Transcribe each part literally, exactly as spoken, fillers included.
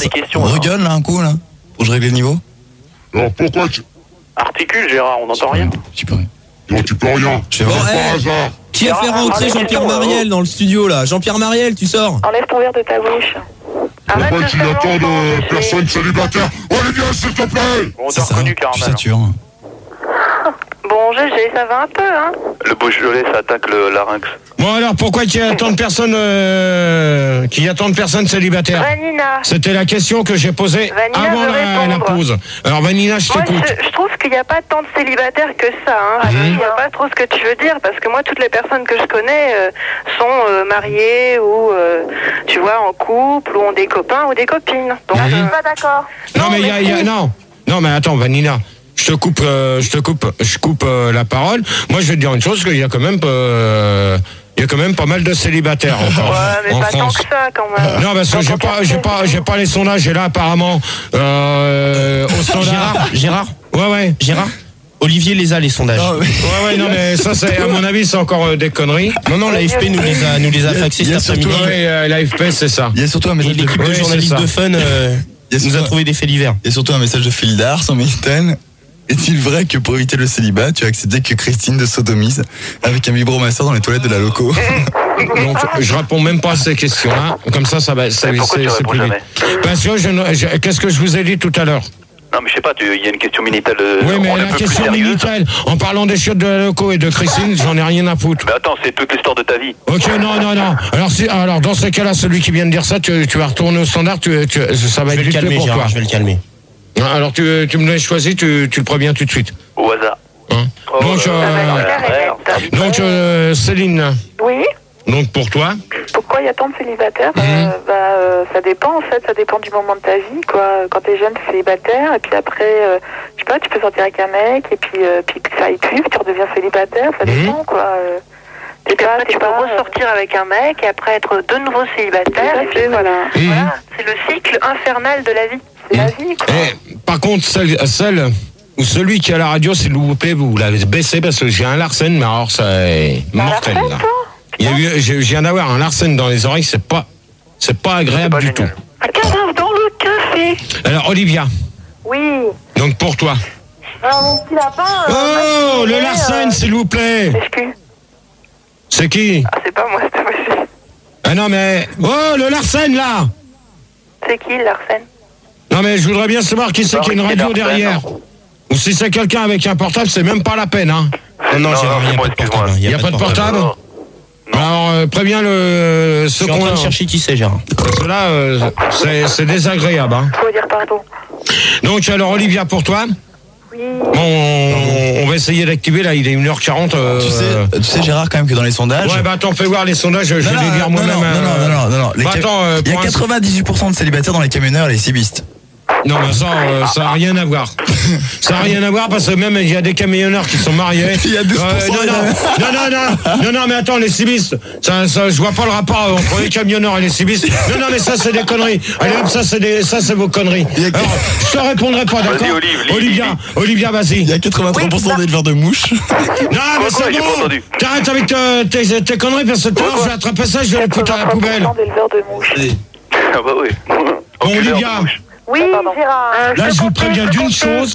tes questions. On regueule là un coup là pour que je règle le niveau. Alors pourquoi tu... Articule, Gérard, on n'entend rien. Tu peux rien. Non, tu peux rien. Je fais Bon, voir. hey, Par hasard. qui a fait rentrer Jean-Pierre Mariel dans le studio là? Jean-Pierre Mariel, tu sors. Enlève ton verre de ta bouche. Arrête Pourquoi de tu y a faire tant l'enfant, de je personnes sais. célibataires? Olivia, s'il te plaît! On C'est t'a ça, reconnu, tu Caramel. satures. Bon, G G, ça va un peu, hein? Le Beaujolais, ça attaque le larynx. Bon alors, pourquoi qu'il y a tant de personnes, euh, qu'il y a tant de personnes célibataires? Vanina. C'était la question que j'ai posée Vanina avant veut la, la répondre. pause. Alors Vanina, je Moi, t'écoute. je, je trouve qu'il n'y a pas tant de célibataires que ça. Hein. Je ne vois pas trop ce que tu veux dire, parce que moi, toutes les personnes que je connais euh, sont euh, mariées ou, euh, tu vois, en couple, ou ont des copains ou des copines. Donc, Mhm. je suis pas d'accord. Non, mais il y a, il y a- non, non, mais attends, Vanina. Je te coupe, euh, je te coupe, je coupe euh, la parole. Moi, je vais te dire une chose, qu'il y a quand même, euh, il y a quand même pas mal de célibataires encore Ouais, mais en pas tant France. que ça, quand même. Non, parce que j'ai pas, j'ai pas, j'ai pas les sondages. J'ai là apparemment euh, au standard. Gérard, Gérard, Ouais, ouais. Gérard. Olivier les a les sondages. Non, mais- Ouais, ouais, non, mais ça, c'est, à mon avis, c'est encore euh, des conneries. Non, non, l'A F P nous les a, nous les a Il y a- faxés il y a cet surtout- après-midi. Ouais, euh, l'A F P, c'est ça. Il y a surtout un Et message de l'équipe de Oui, journalistes c'est ça. de Fun euh, Il y a nous a surtout- trouvé des faits divers. Il y a surtout un message de Phildar sur Milton. Est-il vrai que pour éviter le célibat, tu as accepté que Christine te sodomise avec un vibromasseur dans les toilettes de la loco? Donc, je réponds même pas à ces questions-là. Comme ça, ça va, c'est, Mais pourquoi c'est, tu c'est réponds plus vite. jamais? Parce que je, ne- je- qu'est-ce que je vous ai dit tout à l'heure? Non, mais je sais pas, tu- il y a une question Minitel. euh, Oui, mais on est la un peu plus question sérieuse. Minitel, en parlant des chiottes de la loco et de Christine, j'en ai rien à foutre. Mais attends, c'est toute l'histoire de ta vie. Ok, non, non, non. Alors, si, alors dans ce cas-là, celui qui vient de dire ça, tu, tu vas retourner au standard, tu, tu, ça va Je être vais le vite fait calmer, pour toi. Gérard, je vais le calmer. Alors, tu, tu me l'as choisi, tu, tu le préviens tout de suite. Au hasard. Hein Oh, donc, euh, euh, Ça va être clair et net. donc euh, Céline, Oui. donc pour toi, Pourquoi il y a tant de célibataires Mhm. euh, bah, euh, Ça dépend, en fait, ça dépend du moment de ta vie, quoi. Quand t'es jeune, t'es célibataire, et puis après, euh, je sais pas, tu peux sortir avec un mec, et puis, euh, puis que ça aille plus, puis tu redeviens célibataire, ça Mhm. dépend, quoi. Euh, t'es pas, tu peux ressortir avec un mec, et après être de nouveau célibataire, et puis voilà. Mhm. Voilà, c'est le cycle infernal de la vie. C'est la vie, quoi. eh, par contre, celle, celle ou celui qui a la radio, s'il vous plaît, vous l'avez baissé parce que j'ai un Larsen, mais alors ça est mortel. Larsen, Là. toi Il y a eu, j'ai- je viens d'avoir un Larsen dans les oreilles, c'est pas, c'est pas agréable pas du génial. tout. Un cadavre dans le café. Alors Olivia, Oui. donc pour toi. Alors, mon petit lapin. euh, Oh, m'a le filé, Larsen, euh, s'il vous plaît. Lèche-cul. C'est qui? Ah, c'est pas moi, c'est monsieur. Ah non mais, oh, le Larsen là. C'est qui, Larsen? Non mais je voudrais bien savoir qui c'est qui a une radio derrière. Ou si c'est quelqu'un avec un portable, c'est même pas la peine, hein. Non, non, Non, Gérard, il n'y a moi, pas de excuse-moi. portable. Il n'y a pas de portable? Non. Alors, euh, préviens le, Je ceux suis en qu'on train de a. chercher qui c'est, Gérard. Parce que là, euh, c'est, c'est désagréable, hein. Faut dire pardon. Donc, alors, Olivia, pour toi? Oui. Bon, on, on va essayer d'activer, là, il est une heure quarante. Euh... Tu sais, tu sais Gérard quand même que dans les sondages. Ouais, bah attends, fais voir les sondages, je Non, vais non, les lire non, moi-même. non, non, euh, non, non, non, non. Les Bah, cam- attends, euh, Il y a pour un- quatre-vingt-dix-huit pour cent de célibataires dans les camionneurs et les cibistes. Non, mais ça, euh, ça n'a rien à voir. Ça n'a rien à voir parce que même il y a des camionneurs qui sont mariés. Il y a douze pour cent non, non, non, non, non, non, non, mais attends, les cibistes, ça, ça, je vois pas le rapport entre les camionneurs et les cibistes. Non, non, mais ça, c'est des conneries. Allez, hop, ça, c'est des, ça, c'est vos conneries. Il y a- Alors, je te répondrai pas, d'accord? Vas-y, Olive, lis, Olivia, lis, Olivia, vas-y. Il y a quatre-vingt-trois pour cent d'éleveurs de mouches. Non, mais Quoi, c'est j'ai pas bon. entendu. T'arrêtes avec te- tes, tes conneries parce que tout à l'heure, je vais attraper ça, je vais les foutre à la poubelle. quatre-vingt-trois pour cent d'éleveurs de mouches. Ah bah oui. Bon, Enculeur de Olivia, mouche. Oui, Gérard. là, je vous préviens d'une chose.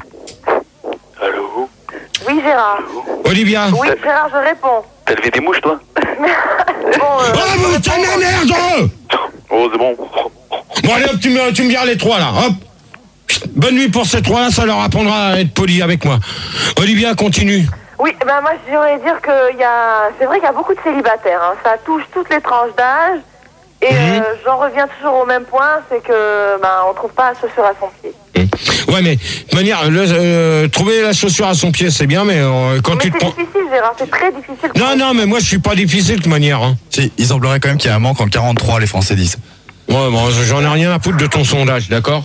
Allô? Oui, Gérard. Olivia. Oui, Gérard, je réponds. T'as levé des mouches, toi? Bon, euh, Oh, vous tenez merde! Oh, c'est bon. Bon, allez, hop, tu me, tu me vires les trois, là, hop. Bonne nuit pour ces trois-là, ça leur apprendra à être poli avec moi. Olivia, continue. oui, ben moi, je voudrais dire que y a... c'est vrai qu'il y a beaucoup de célibataires. Hein. Ça touche toutes les tranches d'âge. Et euh, j'en reviens toujours au même point, c'est que ben, on trouve pas la chaussure à son pied. Ouais, mais de toute manière, le, euh, trouver la chaussure à son pied, c'est bien, mais euh, quand Mais tu c'est te prends... difficile, Gérard, c'est très difficile. Non, non, mais moi, je suis pas difficile de toute manière. Hein. Si, il semblerait quand même qu'il y a un manque en quarante-trois, les Français disent. Ouais, bon, j'en ai rien à foutre de ton sondage, d'accord?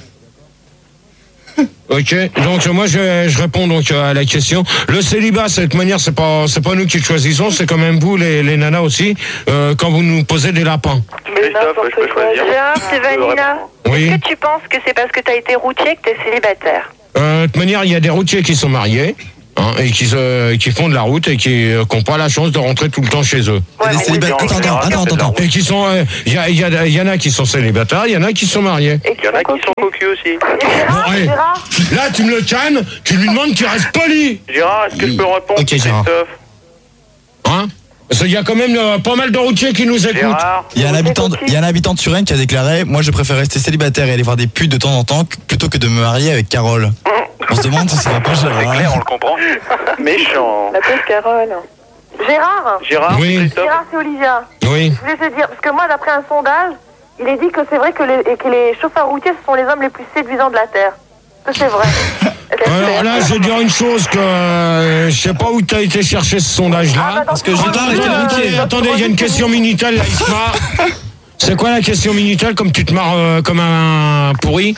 Ok, donc moi je, je réponds donc à la question. Le célibat, de cette manière, c'est pas c'est pas nous qui le choisissons, c'est quand même vous les, les nanas aussi, euh, quand vous nous posez des lapins. Mais Christophe, n'importe je peux quoi. choisir. Gérard, c'est Vanina. Oui. Est-ce que tu penses que c'est parce que t'as été routier que t'es célibataire? Euh, de toute manière, il y a des routiers qui sont mariés. Hein, et qui, se, qui font de la route et qui n'ont pas la chance de rentrer tout le temps chez eux. Ouais, Les mais célibataires. oui, Attends, attends, attends, attends, attends. Et qui sont, il y, a, y, a, y en a qui sont célibataires, il y en a qui sont mariés. Et Il y en a qui sont cocus aussi. Et Gérard, Bon, allez. Gérard, Là, tu me le cannes, tu lui demandes qu'il reste poli. Gérard, est-ce que je peux répondre, Ok, Gérard. Christophe? Hein? Parce qu'il y a quand même euh, pas mal de routiers qui nous écoutent. Gérard, Il y a un habitant, de- il y a un habitant de Suresnes qui a déclaré: moi, je préfère rester célibataire et aller voir des putes de temps en temps que- plutôt que de me marier avec Carole. On se demande si ça va pas, c'est clair, on Gérard. le comprend. Méchant. la pauvre Carole. Gérard, Gérard, Oui. Christophe. Gérard, c'est Olivia. Oui. Je voulais te dire, parce que moi, d'après un sondage, il est dit que c'est vrai que les, et que les chauffeurs routiers, ce sont les hommes les plus séduisants de la Terre. Est-ce que c'est vrai? Est-ce que Alors c'est- là, je vais dire une chose que euh, je sais pas où tu as été chercher ce Ah, sondage-là. bah, Parce que attends, Gérard attends, était attends, routier. Attendez, attends, attendez, il y a une question Minitel, là, Isma. C'est quoi la question Minitel, comme tu te marres euh, comme un pourri?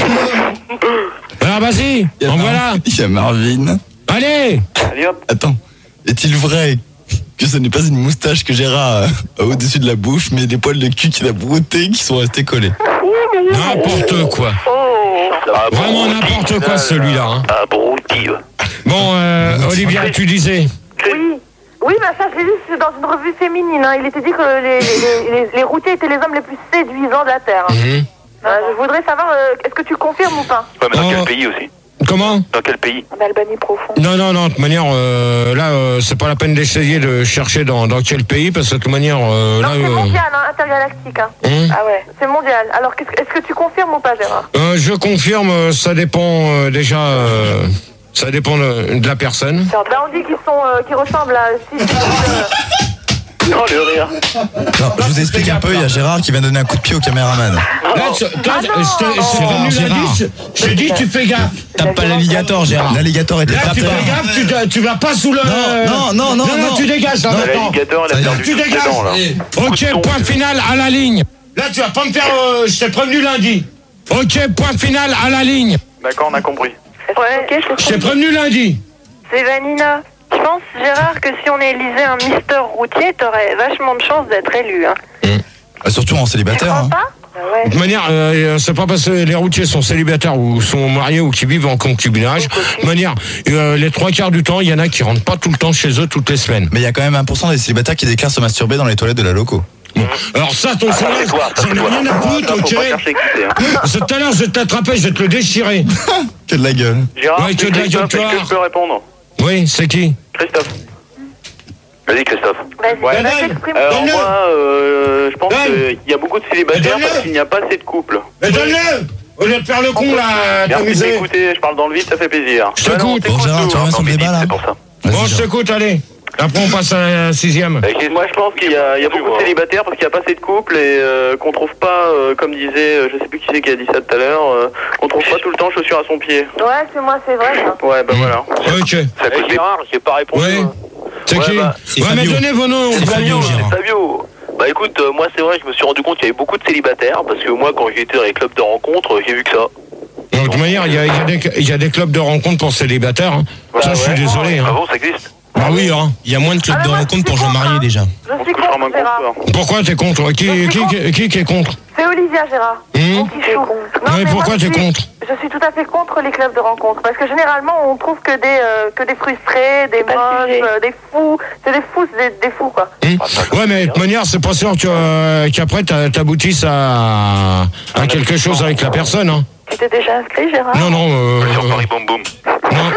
Alors vas-y, Il y a en Mar- voilà. Il y a Marvin. Allez. Allez hop. Attends, est-il vrai que ce n'est pas une moustache que Gérard a au-dessus de la bouche, mais des poils de cul qu'il a broutés qui sont restés collés? N'importe quoi. Ah, Vraiment n'importe quoi celui-là. Hein. Abruti. Bon, euh, Olivia, tu disais. Oui, oui, bah ça, je l'ai lu c'est dans une revue féminine. Hein. Il était dit que les, les, les, les routiers étaient les hommes les plus séduisants de la Terre. Hein. Mhm. Euh, je voudrais savoir, euh, est-ce que tu confirmes ou pas? Ouais, mais dans Oh. quel pays aussi? Comment? Dans quel pays? En Albanie profonde. Non, non, non, de toute manière, euh, là, euh, c'est pas la peine d'essayer de chercher dans, dans quel pays, parce que de toute manière, euh, Non, là, c'est euh, mondial, hein, intergalactique. Hein. Hum. Ah ouais, c'est mondial. Alors, qu'est-ce que- est-ce que tu confirmes ou pas, Gérard? euh, je confirme, euh, ça dépend euh, déjà, euh, ça dépend de, de la personne. Là, on dit qu'ils sont, euh, qu'ils ressemblent à... Si, si, euh, Non, le rire. Non, je vous explique un peu, il y a Gérard qui vient donner un coup de pied au caméraman. Là, tu- toi, Ah je non. t'ai- je t'ai Gérard, venu Gérard. lundi, je je t'ai dit, tu fais gaffe. Tape pas l'alligator, Gérard. L'alligator était Là, tu tapé. fais gaffe, tu, te- tu vas pas sous le... Non, non, non, non, non. tu dégages, là, maintenant. L'alligator, il a Ça y est. perdu Tu toutes ses dégages. dents, là. Ok, point final à la ligne. Là, tu vas pas me faire... euh, je t'ai prévenu lundi. Ok, point final à la ligne. D'accord, on a compris. Ouais, ok, Je t'ai prévenu lundi. c'est Vanina. Je pense, Gérard, que si on élisait un Mister Routier, t'aurais vachement de chance d'être élu. Hein. Ah, surtout en Tu célibataire. crois hein. pas? Ah De ouais. toute manière, euh, c'est pas parce que les routiers sont célibataires ou sont mariés ou qui vivent en concubinage. De toute manière, euh, les trois quarts du temps, il y en a qui rentrent pas tout le temps chez eux toutes les semaines. Mais il y a quand même un pour cent des célibataires qui déclarent se masturber dans les toilettes de la loco. Alors ça, ton Ah, ça, sondage, c'est toi, ça, j'en c'est ai toi. rien à foutre, Ah, ok? faut pas chercher qui c'est, hein. Parce que tout à l'heure, je vais t'attraper, je vais te le déchirer. Que de la gueule. Gérard, Ouais, c'est que de la Christophe, gueule, est-ce que toi. je peux répondre? Oui, c'est qui? Christophe. Vas-y, Christophe. Vas-y, Ouais. vas-y, exprime. Alors Donne-le. moi, euh, je pense Donne. qu'il y a beaucoup de célibataires Donne-le. parce qu'il n'y a pas assez de couples. Mais donne-le! Au lieu de faire le con, là, Merci t'amuser. d'écouter, je parle dans le vide, ça fait plaisir. Je t'écoute. Ouais, non, on Bon, t'écoute, Gérard, nous, tu hein, reviens sur dans le Midi, débat, là c'est pour ça. Vas-y, Bon, je Gérard. t'écoute, allez. Après, on passe à la sixième. Et moi, je pense qu'il y a, il y a beaucoup de célibataires parce qu'il n'y a pas assez de couples et euh, qu'on trouve pas, euh, comme disait, euh, je sais plus qui c'est qui a dit ça tout à l'heure, euh, qu'on trouve pas tout le temps chaussures à son pied. Ouais, c'est moi, c'est vrai. Ça. Ouais, bah voilà. Ok. Ça coûte Gérard, j'ai pas répondu. Oui. C'est Ouais, qui? bah, c'est Ouais, mais Fabio. donnez vos noms. C'est Fabio, C'est Gérard. Fabio. Bah écoute, euh, moi c'est vrai, je me suis rendu compte qu'il y avait beaucoup de célibataires parce que moi quand j'étais dans les clubs de rencontres, j'ai vu que ça. De toute manière, il y, a- il y a des- il y a des clubs de rencontres pour célibataires. Hein. Ça, je suis ouais. désolé. Ah Hein. bon, ça existe? Ah oui, hein. Il y a moins de clubs Ah, mais de moi, rencontres je pour suis gens contre, mariés hein. déjà. Je On se suis couchera contre, moins Gérard. contre. Pourquoi t'es contre? Qui, qui, qui, qui, qui est contre? C'est Olivia, Gérard. Hum Mon petit chou. Non, Ouais, mais pourquoi moi, je t'es suis- contre? Je suis tout à fait contre les clubs de rencontres parce que généralement on trouve que des euh, que des frustrés, des moches, euh, des fous. C'est des fous, c'est des, des fous quoi. Hum Ah, Ouais, mais de toute manière, c'est pas sûr que, euh, qu'après t'a- t'aboutisses à, à quelque chose avec la personne. Hein. Tu t'es déjà inscrit, Gérard? Non, non. Euh, Sur Paris Boom Boom. non.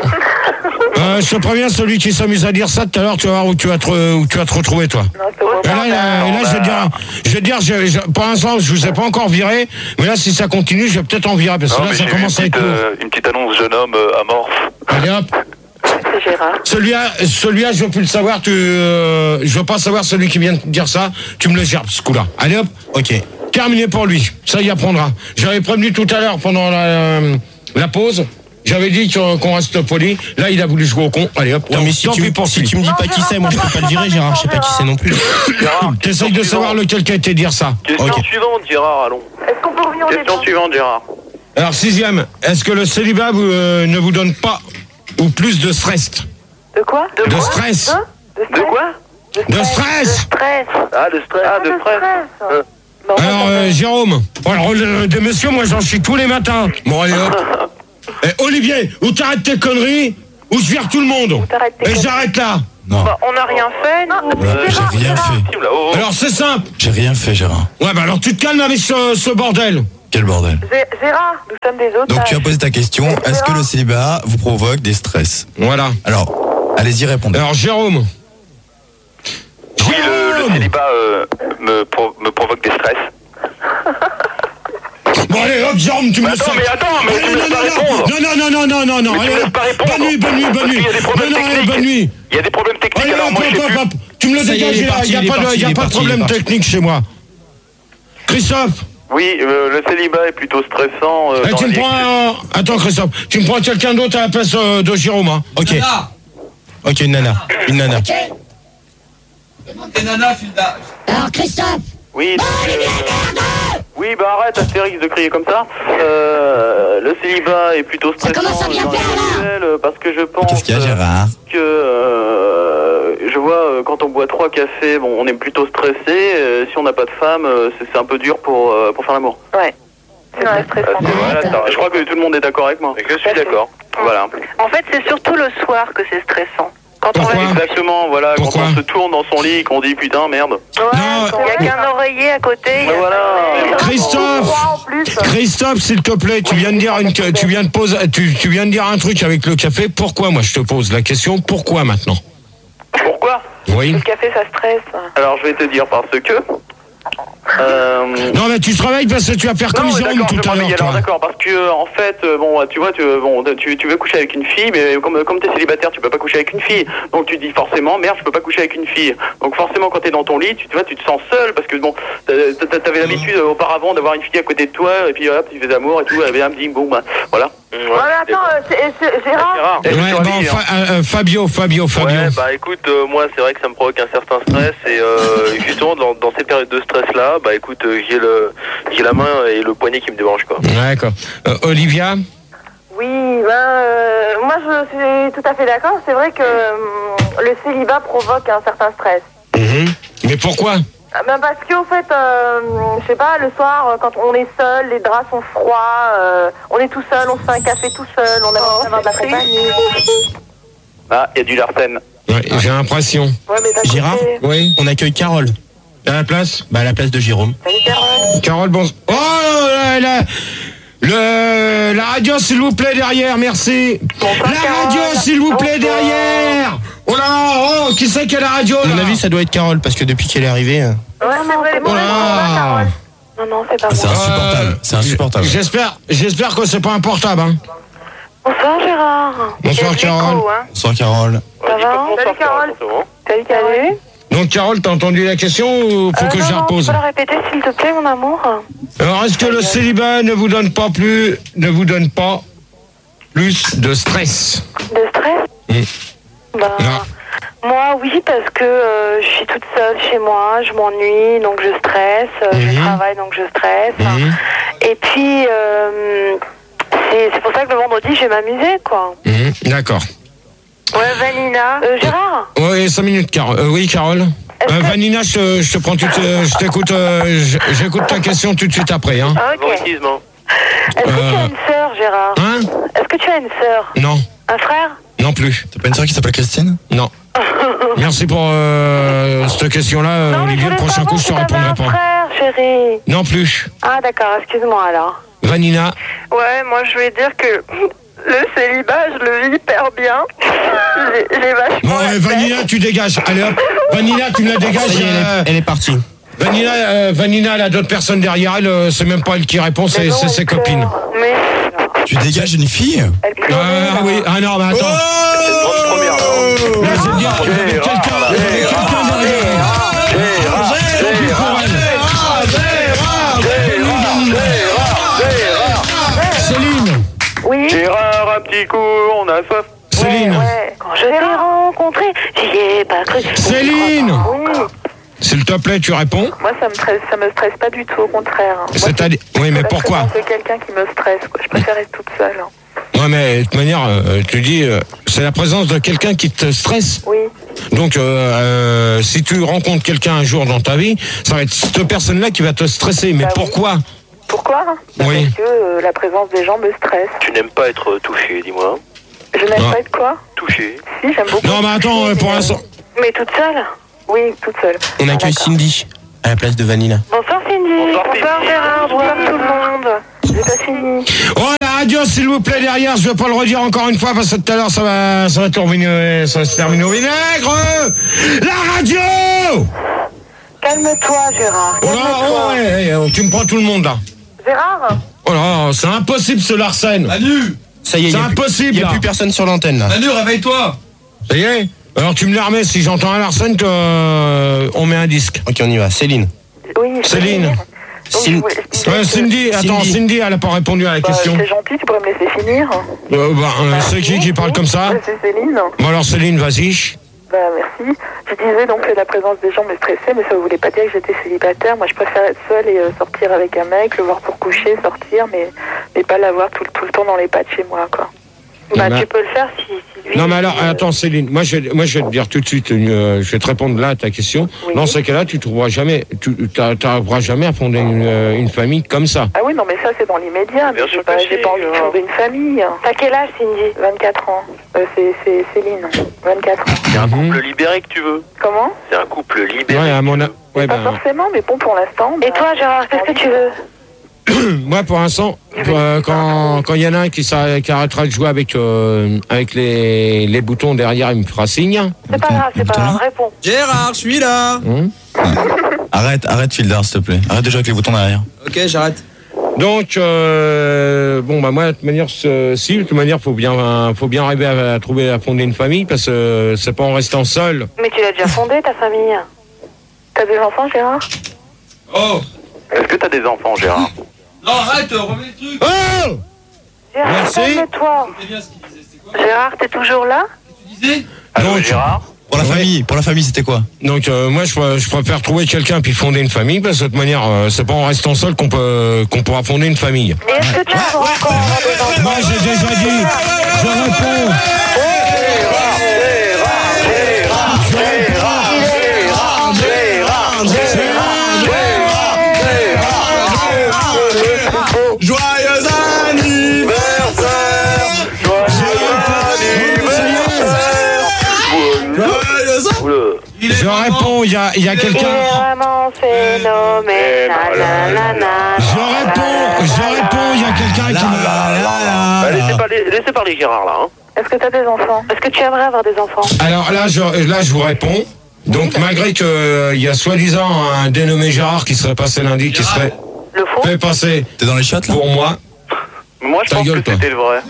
Euh, je te préviens, celui qui s'amuse à dire ça tout à l'heure, tu vas voir où tu vas te, où tu vas te retrouver, toi. Non, c'est au Et là, là, et là, je vais te dire, je vais te dire, je- je- pour l'instant, je vous ai pas encore viré, mais là, si ça continue, je vais peut-être en virer, parce que Non, là, mais ça j'ai vu une commence à être petite, lourd. euh, une petite annonce jeune homme euh, amorphe. Allez hop. C'est Gérard. Celui-là, celui-là, je veux plus le savoir, tu, euh, je veux pas savoir celui qui vient de dire ça, tu me le gerbes, ce coup-là. Allez hop. Ok. Terminé pour lui. Ça y apprendra. J'avais prévenu tout à l'heure pendant la, euh, la pause. J'avais dit qu'on qu'on reste poli. Là, il a voulu jouer au con. Allez hop. Non, mais si tant tu, pis pour si lui. tu me dis Non, pas qui Gérard, c'est, moi je peux pas le virer, Gérard. Je sais pas qui c'est non plus. Gérard, T'essayes de savoir lequel qui a été dire ça. Question Ok. suivante, Gérard, allons. Est-ce qu'on peut revenir au Question débat? suivante, Gérard. Alors, sixième. Est-ce que le célibat vous, euh, ne vous donne pas ou plus de stress? De quoi? De stress. De, De quoi? De stress. Stress. Ah, de stress. Ah, de stress. Euh. Bon, Alors, euh, Jérôme, pour le rôle de, de monsieur, moi j'en chie tous les matins. Bon, allez hop. Eh, Olivier, ou t'arrêtes tes conneries, ou je vire tout le monde. Et j'arrête là. Non. Bah, on n'a rien fait, non. Euh, j'ai rien fait. Alors c'est simple. J'ai rien fait, Gérard. Ouais, bah alors tu te calmes avec ce, ce bordel. Quel bordel. Gérard, nous sommes des otages. Donc tu as posé ta question, est-ce que le célibat vous provoque des stress? Voilà. Alors, allez-y, répondez. Alors Jérôme. Oui, le, le célibat euh, me, pro- me provoque des stress. Bon allez, hop, Jérôme, tu me laisses. Attends, mais attends, mais allez, tu me laisses non, pas non, répondre. non, non, non, non, non, non, non, Mais tu me allez, laisses pas répondre. bonne nuit, bonne nuit, bonne Parce nuit. qu'il y a des problèmes Non, non, allez, techniques. bonne nuit. Il y a des problèmes techniques, Allez, alors hop, moi je sais hop, plus. hop, tu me le Ça y est, dégages, il est il n'y a, parti, y a il est pas de, parti, y a il est pas de parti, problème il est parti. technique chez moi. Christophe, Oui, euh, le célibat est plutôt stressant. Euh, eh, dans tu me les- prends un... Attends Christophe, tu me prends quelqu'un d'autre à la place euh, de Jérôme, hein. Ok. Ok, une nana. Une nana. Des nanas, fil d'âge. Alors Christophe, Oui, donc, euh, oui, bah arrête, Astérix, de crier comme ça. Euh, le célibat est plutôt Ça stressant commence à bien dans les faire, là. sexuels, euh, parce que je pense Qu'est-ce qu'il y a, euh, Gérard? que euh, je vois euh, quand on boit trois cafés, bon, on est plutôt stressé. Euh, si on n'a pas de femme, euh, c'est c'est un peu dur pour euh, pour faire l'amour. Ouais. C'est très Euh, stressant. c'est- voilà, t'as- je crois que tout le monde est d'accord avec moi. Je suis d'accord. Voilà. En fait, c'est surtout le soir que c'est stressant. Quand on Pourquoi va... Exactement, voilà, Pourquoi quand on se tourne dans son lit et qu'on dit putain merde. Ouais, Non, il n'y a qu'un oreiller à côté. il y a Mais voilà. pas de- Christophe, En plus. Christophe, s'il te plaît, tu viens de dire une, tu viens de poser, tu, tu viens de dire un truc avec le café. Pourquoi? Moi, je te pose la question. Pourquoi maintenant? Pourquoi? Oui. Le café, ça stresse. Alors je vais te dire parce que. Euh, Non, mais tu travailles parce que tu vas faire comme Non, Jérôme d'accord, tout je à m'en l'heure, dis, alors toi. d'accord, parce que en fait, euh, bon, tu vois, tu, bon, tu, tu veux coucher avec une fille, mais comme, comme t'es célibataire, tu peux pas coucher avec une fille. Donc tu dis forcément, merde, je peux pas coucher avec une fille. Donc forcément, quand t'es dans ton lit, tu, tu vois, tu te sens seul, parce que bon, t'as- t'as- t'avais l'habitude euh, auparavant d'avoir une fille à côté de toi, et puis hop, tu fais d'amour et tout, et un petit boum, voilà. Ouais, mais attends, euh, c'est- c'est- Gérard. Gérard, Ouais, bon, Fa- euh, euh, Fabio, Fabio, Fabio. Ouais, bah écoute, euh, moi c'est vrai que ça me provoque un certain stress et euh, justement dans, dans ces périodes de stress là, bah écoute, euh, j'ai le j'ai la main et le poignet qui me dérange quoi. D'accord. Euh, Olivia? Oui, ben, euh, moi je suis tout à fait d'accord. C'est vrai que hum, le célibat provoque un certain stress. Mhm. Mais pourquoi? Ah, Ben parce qu'au fait, euh, je sais pas, le soir, euh, quand on est seul, les draps sont froids, euh, on est tout seul, on se fait un café tout seul, on a envie d'avoir de la compagnie. Ah, il y a du Larsen. Ouais, j'ai l'impression. Ouais, mais d'un Gérard côté- Oui. On accueille Carole. À la place? Bah, à la place de Jérôme. Salut Carole. Carole, bon. Oh là là. Le, la radio, s'il vous plaît, derrière, merci. Bonsoir, La Carole. radio, s'il vous plaît, Bonsoir. derrière. Oh là, oh, qui c'est qui a la radio, À là? mon avis, ça doit être Carole, parce que depuis qu'elle est arrivée. euh, Ouais, c'est vrai, Oh bon, là. bonsoir, Carole. Non, non, c'est pas C'est moi. insupportable, c'est insupportable. J'espère, j'espère que c'est pas un portable, hein. Bonsoir Gérard. Bonsoir, Il y a de l'écho, Carole. hein. Bonsoir, Carole. Ça va? Salut Carole. Salut Carole. Donc, Carole, t'as entendu la question ou faut Euh, que non, je la non, tu repose? peux la répéter s'il te plaît, mon amour? Alors, est-ce que le célibat ne vous donne pas plus, ne vous donne pas plus de stress? De stress? Mm. Bah, Non. moi, oui, parce que euh, je suis toute seule chez moi, je m'ennuie, donc je stresse, euh, Mhm. je travaille, donc je stresse. Mhm. Et puis, euh, c'est c'est pour ça que le vendredi, je vais m'amuser, quoi. Mhm, d'accord. Ouais, Vanina. Euh, Gérard? Oui, cinq minutes, Carole. Euh, oui, Carole. Est-ce Euh, que- Vanina, je, te- je te prends tout, euh, je t'écoute, euh, je- j'écoute ta question tout de suite après, hein. Ah, ok. Favoritisme, hein. Est-ce que tu Euh. as une sœur, Gérard? Hein? Est-ce que tu as une sœur? Non, Un frère? non plus. T'as pas une soeur qui s'appelle Christine? Non. Merci pour euh, cette question-là, euh, Non, mais Olivier. je Le voulais prochain savoir coup, je te si t'avais répondrai un pas. frère, chérie. Non plus. Ah, d'accord, excuse-moi alors. Vanina. Ouais, moi je voulais dire que le célibat, je le vis hyper bien. J'ai j'ai vachement. Bon, la euh, tête. Vanina, tu dégages. Allez hop. Vanina, tu me la dégages. Ça y est, elle euh, est, elle est partie. Vanina, euh, Vanina, elle a d'autres personnes derrière elle. euh, C'est même pas elle qui répond, Mais c'est bon, c'est elle ses pleure. copines. Mais Tu dégages une fille? elle pleure. Ah oui, ah non, mais attends. Grande première, là, hein. Là, c'est bien. Il y avait quelqu'un il y avait quelqu'un derrière. Tant pis pour elle. Céline. Oui. Gérard, un petit coup, on a soif. Céline. Ouais, ouais. Quand je t'ai rencontré, j'y ai pas cru. Céline. Oui. S'il te plaît, tu réponds. Moi, ça me stresse, ça me stresse pas du tout, au contraire. C'est-à-dire. Oui, mais pourquoi? C'est quelqu'un qui me stresse, quoi. Je préfère être toute seule. Ouais, mais de toute manière, euh, tu dis, euh, c'est la présence de quelqu'un qui te stresse. Oui. Donc, euh, euh, si tu rencontres quelqu'un un jour dans ta vie, ça va être cette personne-là qui va te stresser. Mais Bah oui. pourquoi? Pourquoi? Bah, Oui. Parce que euh, la présence des gens me stresse. Tu n'aimes pas être touché, dis-moi. Je n'aime Non. pas être quoi? Touché. Si, j'aime beaucoup. Non, mais attends, euh, pour l'instant. Mais toute seule? Oui, toute seule. On accueille Ah, d'accord. Cindy à la place de Vanilla. Bonsoir Cindy. Bonsoir, Bonsoir Cindy. Gérard. Bonsoir tout le monde. J'ai pas fini. Oh, la radio, s'il vous plaît, derrière, je vais pas le redire encore une fois parce que tout à l'heure, ça va, ça va, terminer, ça va se terminer au vinaigre. La radio! Calme-toi Gérard. Oh là, Calme-toi. oh, ouais, ouais, tu me prends tout le monde là. Gérard? Oh là, c'est impossible ce Larsen. Manu Ça y est, C'est il y a plus- impossible, il y a là. plus personne sur l'antenne là. Manu, réveille-toi. Ça y est? Alors tu me les remets, si j'entends un Larsen, que, euh, on met un disque. Ok, on y va. Céline. Oui. je peux Céline. finir. Donc, Cin- je voulais expliquer Ouais, que- Cindy, attends, Cindy. Cindy, elle a pas répondu à la Bah, question. c'est gentil, tu pourrais me laisser finir. Euh, bah, euh, c'est qui qui parle comme ça? Bah, C'est Céline. Bon alors Céline, vas-y. Bah merci. Je disais donc que la présence des gens me stressait, mais ça ne voulait pas dire que j'étais célibataire. Moi, je préfère être seule et euh, sortir avec un mec, le voir pour coucher, sortir, mais, mais pas l'avoir tout, le- tout le temps dans les pattes chez moi, quoi. Bah, bah- tu peux le faire si, si lui... Non mais alors, euh, attends Céline, moi je, vais- moi je vais te dire tout de suite, euh, je vais te répondre là à ta question. Oui. Dans ce cas-là, tu trouveras jamais, tu n'arriveras jamais à fonder une, euh, une famille comme ça. Ah oui, non, mais ça, c'est dans l'immédiat. Mais Bien j'ai sûr pas, que j'ai si, pas envie de Gérard. fonder une famille. T'as quel âge, Cindy? vingt-quatre ans. Euh, c'est, c'est Céline. vingt-quatre ans. C'est un Mhm. couple libéré que tu veux. Comment? C'est un couple libéré. Ouais, à mon a- ouais, Pas ben, forcément, mais bon, pour l'instant... Et toi, Gérard, qu'est-ce que tu veux? moi pour l'instant, euh, quand quand il y en a un qui, s'a- qui arrêtera de jouer avec euh, avec les, les boutons derrière, il me fera signe. C'est pas grave, c'est pas grave, réponds. Gérard, je suis là. Hein. Arrête, arrête Fieldar, s'il te plaît. Arrête de jouer avec les boutons derrière. Ok, j'arrête. Donc euh, bon bah moi de toute manière, ce- si de toute manière faut bien faut bien arriver à, à trouver à fonder une famille parce que euh, c'est pas en restant seul. Mais tu l'as déjà fondé, ta famille. T'as des enfants, Gérard? Oh Est-ce que t'as des enfants, Gérard? Non, arrête, remets le truc. Oh Gérard, Merci. calme-toi. C'est bien ce qu'il disait, c'est quoi? Gérard, t'es toujours là? Tu disais Allô, Donc- Gérard? Pour la Ouais. famille, pour la famille, c'était quoi? Donc euh, moi je, pr- je préfère trouver quelqu'un puis fonder une famille parce que de toute manière euh, c'est pas en restant seul qu'on peut qu'on pourra fonder une famille. Et est-ce que tu as encore des enfants? Moi j'ai déjà dit, je réponds. Joyeux anniversaire! Oula. Il est Je vraiment- réponds, il y a, il y a Il est quelqu'un. vraiment phénoménal. nanana. Je réponds, je réponds, il y a quelqu'un qui me... Bah, laissez, parler, laissez parler Gérard là. Hein. Est-ce que t'as des enfants? Est-ce que tu aimerais avoir des enfants? Alors là je, là, je vous réponds. Donc malgré qu'il y a soi-disant un dénommé Gérard qui serait passé lundi, qui serait Le faux? fait passer T'es dans les shots là? pour moi. Moi je Ta pense gueule, que toi. c'était le vrai.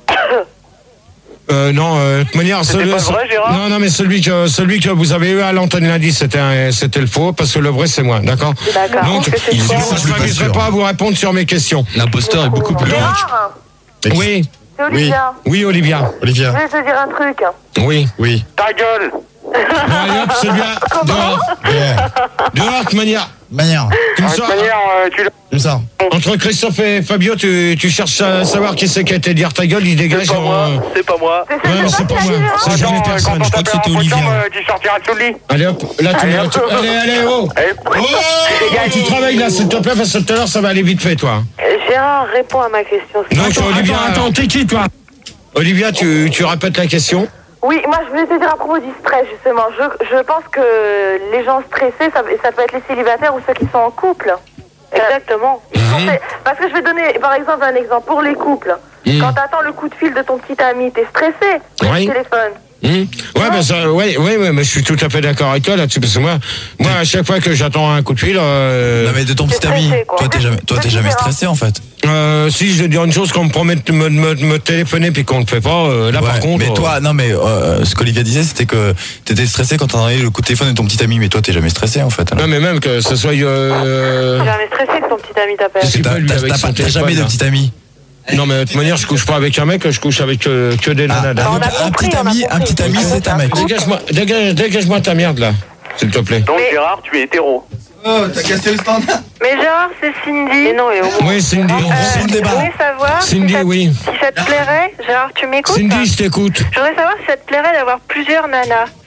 Euh, non, euh, de toute manière, C'était celui, pas le vrai, Gérard non, non, mais celui que celui que vous avez eu à l'antenne lundi, c'était un- c'était le faux, parce que le vrai c'est moi, d'accord. D'accord. Donc, Est-ce que c'est il quoi? est je beaucoup ne plus m'amuserai sûr. pas à vous répondre sur mes questions. L'imposteur est beaucoup plus loin. Gérard, Oui, c'est Olivia. oui, Olivia. Je Olivia. vais te dire un truc. Oui. Oui. Ta gueule. Bon, allez hop, celui-là, dehors. Dehors, de toute manière. Manière. Tu me sors. tu l'as. Comme ça. Entre Christophe et Fabio, tu, tu cherches à savoir qui c'est qui a été dire ta gueule, il dégage C'est pas en... moi. C'est pas moi. C'est Ouais, mais c'est pas moi, c'est jamais personne. Je crois que c'était Olivia. Tu sortiras sous le lit. Allez hop, là tu... Allez, tu- hop. allez, allez, oh. Oh, tu travailles là, s'il te plaît, parce que tout à l'heure, ça va aller vite fait, toi. Euh, Gérard, réponds à ma question. Donc, Olivia, attends, t'es qui, toi? Olivia, tu, tu répètes la question? Oui, moi je voulais te dire à propos du stress justement. Je, je pense que les gens stressés, ça, ça peut être les célibataires ou ceux qui sont en couple. Exactement. Ils sont stressés. Parce que je vais donner par exemple un exemple pour les couples. Mhm. Quand t'attends le coup de fil de ton petit ami, t'es stressé sur Oui. le téléphone. Hum. Ouais, ben ça, ouais, ouais, ouais, mais je suis tout à fait d'accord avec toi là-dessus, parce que moi, moi, à chaque fois que j'attends un coup de fil, euh, Non mais de ton T'es petit ami, stressé, quoi. toi t'es jamais, toi t'es jamais stressé en fait. euh, si je veux dire une chose, qu'on me promet de me, me, me téléphoner puis qu'on ne le fait pas, euh, là Ouais, par contre. mais euh, toi, non mais euh, ce qu'Olivia disait, c'était que t'étais stressé quand t'entendais le coup de téléphone de ton petit ami, mais toi t'es jamais stressé en fait. alors. non, mais même que ce soit. Euh, T'es jamais stressé que ton petit ami t'appelle. Qu'est-ce qu'il T'as fait, lui, t'as- avec t'as son pas- t'as téléphone, jamais de là petit ami. non, mais de toute manière, je couche pas avec un mec, je couche avec euh, que des nanas. Ah, on a un compris, petit on a ami, un compris. petit ami, c'est un mec. Dégage-moi, dégage, dégage-moi ta merde là, s'il te plaît. Donc Mais- Gérard, tu es hétéro. Oh, t'as cassé le standard. Mais Gérard, c'est Cindy. Mais non, et au moins. Oui, Cindy. Euh, C'est le je débat. voulais savoir Cindy, si, ça, oui. si ça te plairait. Gérard, tu m'écoutes? Cindy, je t'écoute. Je voudrais savoir si ça te plairait d'avoir plusieurs nanas.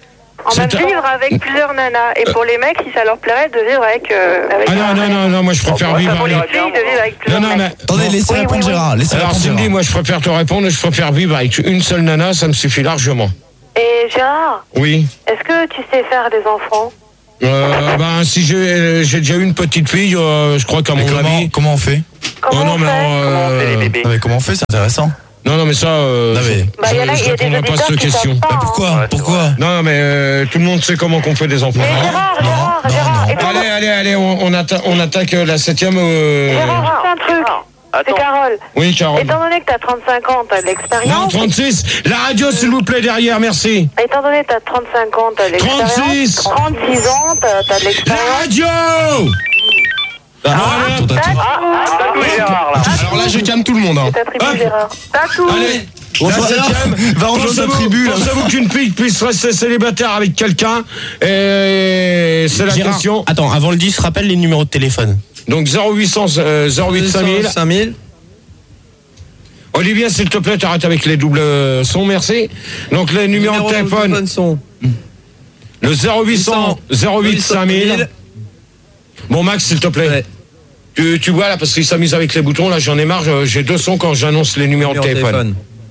On va vivre avec plusieurs nanas. Et pour les mecs, si ça leur plairait de vivre avec... Euh, avec Ah non, non, non, non, moi je préfère vivre pour les avec... filles, de vivre avec Non, plusieurs non, mais... mecs. Attendez, laissez Oui, répondre oui, oui. Gérard. Laissez Alors répondre Cindy, Gérard. moi je préfère te répondre, je préfère vivre avec une seule nana, ça me suffit largement. Et Gérard, Oui. est-ce que tu sais faire des enfants? Euh, ben, si j'ai j'ai déjà eu une petite fille, euh, je crois qu'à Mais mon comment, avis... comment on fait Comment Oh non, on mais... fait euh, Non, mais comment on fait, c'est intéressant. Non, non, mais ça... Euh, Non, mais- Bah, il y en a, je il y a des répondrai pas à auditeurs cette qui question. savent pas. Bah, hein. pourquoi Ouais, c'est Pourquoi Non, mais euh, tout le monde sait comment qu'on fait des enfants. Mais Gérard, Non, Gérard, non, Gérard, non. étant- Allez, allez, allez, on, on, atta- on attaque euh, la septième... Euh... Gérard, juste un truc. C'est Attends. Carole. Oui, Carole. Étant donné que t'as trente-cinq ans, t'as de Non, l'expérience. trente-six. La radio, s'il vous plaît, derrière, merci. Étant donné que t'as trente-cinq ans, t'as de l'expérience. trente-six. trente-six ans, t'as t'as de La l'expérience. radio. Ah, allez, ton tatou. Ah, Tatou Gérard, là. Alors là, je calme tout le monde. Hein. C'est ta tribu, Hop. Gérard. Tatou. Allez. Bon, La ça va, septième. va rejoindre ta Pensez-vous- tribu, là. Pensez-vous qu'une fille puisse rester célibataire avec quelqu'un? Et c'est la Gérard, question. attends, avant le dix, rappelle les numéros de téléphone. Donc zéro huit cents, euh, zéro huit cinq mille. cinq mille. Olivier, s'il te plaît, t'arrêtes avec les doubles sons, merci. Donc les numéros de téléphone, sont le zéro huit cents, zéro huit cinq mille. Bon, Max, s'il te plaît. Ouais. Tu, tu vois là, parce qu'il s'amuse avec les boutons, là j'en ai marre, je- j'ai deux sons quand j'annonce les numéros de téléphone.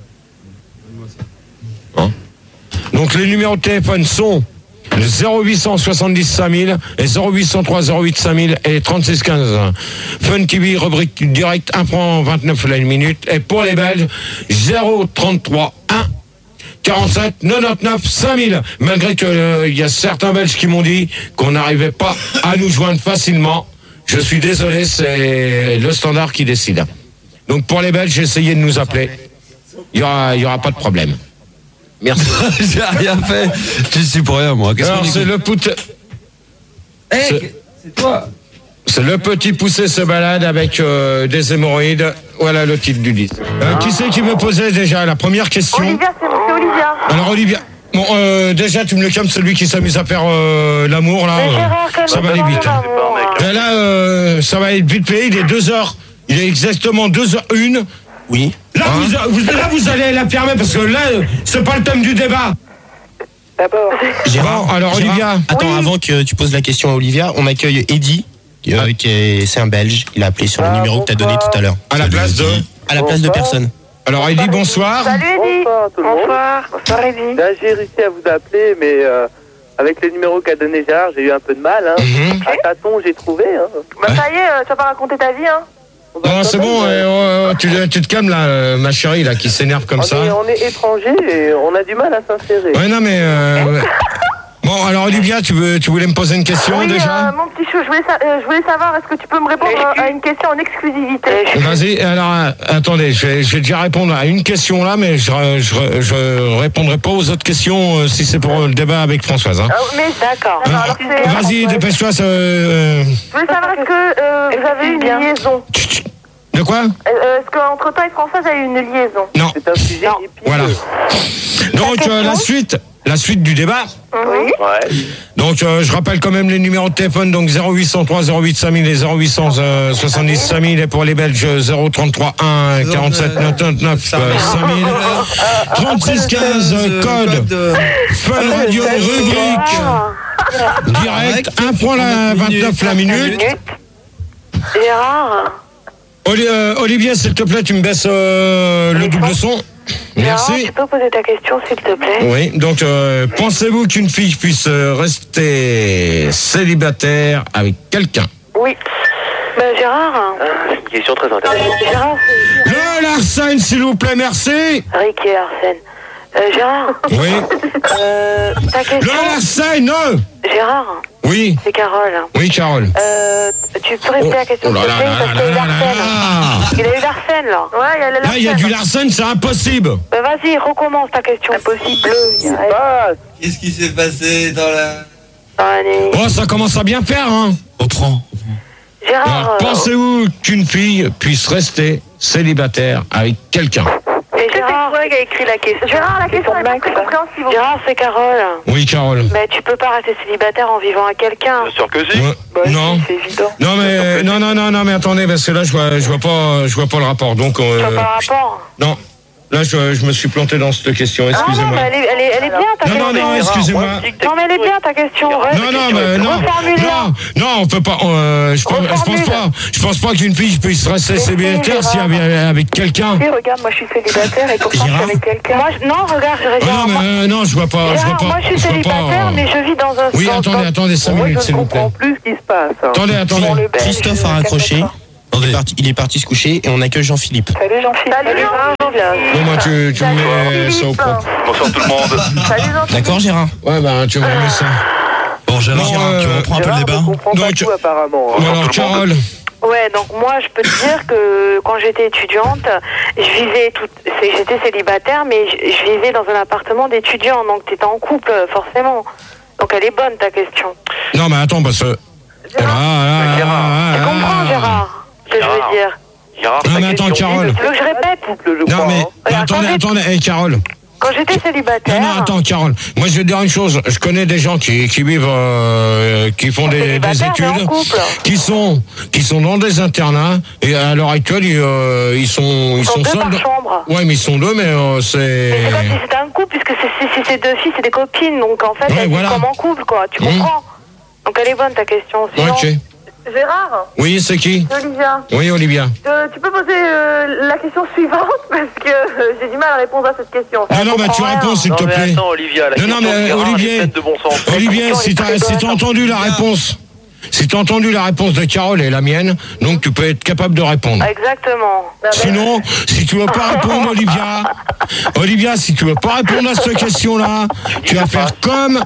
Hein? Donc les numéros de téléphone sont le zéro huit cent soixante-dix cinq mille et zéro huit cent trois zéro huit cinq mille et trente-six quinze. Fun T V, rubrique direct, un franc vingt-neuf la minute. Et pour les Belges, zéro trente-trois un quarante-sept quatre-vingt-dix-neuf cinq mille. Malgré que euh, il y a certains Belges qui m'ont dit qu'on n'arrivait pas à nous joindre facilement. Je suis désolé, c'est le standard qui décide. Donc pour les Belges, essayez de nous appeler. Il y aura, il y aura pas de problème. Merci. J'ai rien fait. Je suis pour rien, moi. Qu'est-ce Alors qu'on c'est écoute le poutre. C'est- C'est toi. C'est le petit poussé se balade avec euh, des hémorroïdes. Voilà le titre du disque. Euh, qui c'est qui me posait déjà la première question? Olivia, c'est c'est Olivia. Alors Olivia, bon euh, déjà tu me le calmes, celui qui s'amuse à faire euh, l'amour là. Mais euh, Gérard, calme-toi, ça va aller vite. hein. l'amour. Et là euh, ça va être vite fait. Il est deux heures. Il est exactement deux heures une. Oui. Là, vous, vous- là vous allez la fermer parce que là euh, c'est pas le thème du débat. D'abord. Gérard, Bon, alors, Gérard, Olivia. Attends, Oui. avant que tu poses la question à Olivia, on accueille Eddy. euh, qui est- c'est un Belge. Il a appelé sur le Ah, numéro que tu as donné bonsoir. tout à l'heure. À la place de. À la place de personne. Alors il dit bonsoir. Salut Eddy. Bonsoir tout le monde. Bonsoir. Bonsoir Eddy. Là, j'ai réussi à vous appeler, mais euh, avec les numéros qu'a donné Gérard, j'ai eu un peu de mal. Hein. Mhm. À tâtons, j'ai trouvé. Hein. Bah ça y est, euh, tu vas pas raconter ta vie, hein. Non, c'est bon, euh, ouais, ouais, tu, tu te calmes là, euh, ma chérie, là, qui s'énerve comme On ça. est, on est étrangers et on a du mal à s'insérer. Ouais, non, mais. Euh, ouais. Bon, alors, Olivia, tu, veux, tu voulais me poser une question Oui, déjà euh, mon petit chou, je voulais, sa- euh, je voulais savoir, est-ce que tu peux me répondre à, à une question en exclusivité? Vas-y, alors, euh, attendez, je vais, je vais déjà répondre à une question là, mais je, je, je répondrai pas aux autres questions euh, si c'est pour le débat avec Françoise. Hein. Ah, mais d'accord. Alors, Alors, c'est- vas-y, dépêche-toi. ça, euh, Je voulais savoir, est-ce que euh, vous avez eu une liaison? tch, tch. De quoi Euh, Est-ce qu'entre toi et Françoise, il y a eu une liaison? Non. C'est un sujet épineux. Voilà. Donc, question euh, la suite, la suite du débat. Oui. Ouais. Donc, euh, je rappelle quand même les numéros de téléphone, donc zéro huit cent trois zéro huit cinq mille et zéro huit cent soixante-dix cinq mille, et pour les Belges, zéro trente-trois un quarante-sept quatre-vingt-dix-neuf cinq mille, trente-six quinze, code, Fun Radio, rubrique, Ah, direct, un point la vingt-neuf la minute. Gérard. Oli- euh, Olivier, s'il te plaît, tu me baisses euh, le double son. Gérard, Merci. tu peux poser ta question, s'il te plaît? Oui, donc euh, pensez-vous qu'une fille puisse euh, rester célibataire avec quelqu'un? Oui. Ben, Gérard. Ah, c'est une question très intéressante. Gérard, c'est Le Larsen, s'il vous plaît, merci. Rick et Arsène. Euh, Gérard. Oui. Euh, ta Le question. Larsen, non. Gérard, Oui, c'est Carole. oui, Carole. Euh, tu peux répéter la question, Oh là s'il te là plaît, là parce qu'il y a eu là là Larsen. là. Il a eu Larsen, là. Ouais, il y a le Là, il y a du Larsen. Larsen, c'est impossible. Ben, vas-y, recommence ta question. Impossible. Ah, Qu'est-ce qui s'est passé dans la. Dans la nuit. Oh, ça commence à bien faire, hein. Reprends. Gérard. Alors, euh, pensez-vous qu'une fille puisse rester célibataire avec quelqu'un? Et Gérard, qui a écrit la question? Gérard, la question est pas très compréhensible. Gérard, c'est Carole. Oui, Carole. Mais tu peux pas rester célibataire en vivant avec quelqu'un. Bien sûr que si. Ouais. Bah, Non. C'est évident. Non mais non non non non mais attendez parce que là je vois je vois pas je vois pas le rapport donc Tu euh, vois pas le rapport? non Là, je, je me suis planté dans cette question, excusez-moi. Non, non, mais elle est, elle est, elle est bien ta Non, question. non, non, excusez-moi. Non, mais elle est bien ta question. Non, non, mais non, non, non, on peut pas. Euh, je, pense, je pense pas. Je pense pas qu'une fille puisse rester célibataire si elle vient avec quelqu'un. Oui, regarde, moi je suis célibataire et pourtant je suis avec quelqu'un. Moi, je- non, regarde, je Oh, non, mais euh, non, je vois pas. Je vois Gérard, pas. moi je suis je vois pas, célibataire, euh, mais je vis dans un. Oui, dans- attendez, dans- attendez, cinq Moi, minutes, je s'il ne vous plaît. comprends plus ce qui se passe. Attendez, attendez. Dans le Belge, Christophe a raccroché. Il est, parti, il est parti se coucher et on accueille Jean-Philippe. Salut Jean-Philippe. Salut Jean-Philippe. Bon, moi, tu, tu me mets ça au propre. Bonsoir tout le monde. Salut Jean-Philippe. D'accord, Gérard? Ouais, bah, tu me mets ça. Bon, Gérard, Non, Gérard, tu euh, reprends un peu le débat. Donc, apparemment. bon, alors, Carole. Ouais, donc moi je peux te dire que quand j'étais étudiante, je vivais tout, c'est- j'étais célibataire, mais je, je vivais dans un appartement d'étudiants, donc t'étais en couple forcément. Donc elle est bonne ta question. Non, mais attends, parce que. Ah, ah, ah, ah, Tu comprends ah. Gérard ce que je veux dire? Gérard, Non, ta mais attends, question. Carole. Tu veux que je répète? Non, mais. Regarde, Attendez, quand attendez, hey, Carole. Quand j'étais célibataire. Non, non, attends, Carole. Moi, je vais te dire une chose. Je connais des gens qui, qui vivent, euh, qui font des, des célibataire, mais en études, couple. qui sont, qui sont dans des internats, et à l'heure actuelle, ils, euh, ils sont, ils Ils sont sont deux seuls. par dans- chambre. Ouais, mais ils sont deux, mais euh, c'est. Mais c'est comme si c'était un couple, puisque c'est, c'est, c'est, c'est deux filles, c'est des copines, donc en fait, Ouais, elles voilà. vivent comme en couple, quoi. Tu Mmh. comprends? Donc elle est bonne ta question. Sinon, Ok. Gérard, Oui, c'est qui? Olivia, Oui, Olivia. euh, tu peux poser euh, la question suivante parce que euh, j'ai du mal à répondre à cette question. Non, non, bah, tu réponds, s'il Non te mais plaît. attends Olivia, la Non, non, question mais, de Gérard, Olivier. elle est pleine de bon sens. Olivier, question si est t'as très si bonne. t'as entendu la réponse, si t'as entendu la réponse de Carole et la mienne, donc tu peux être capable de répondre. exactement. Sinon, si tu veux pas répondre, Olivia, Olivia, si tu veux pas répondre à cette question-là, tu vas faire comme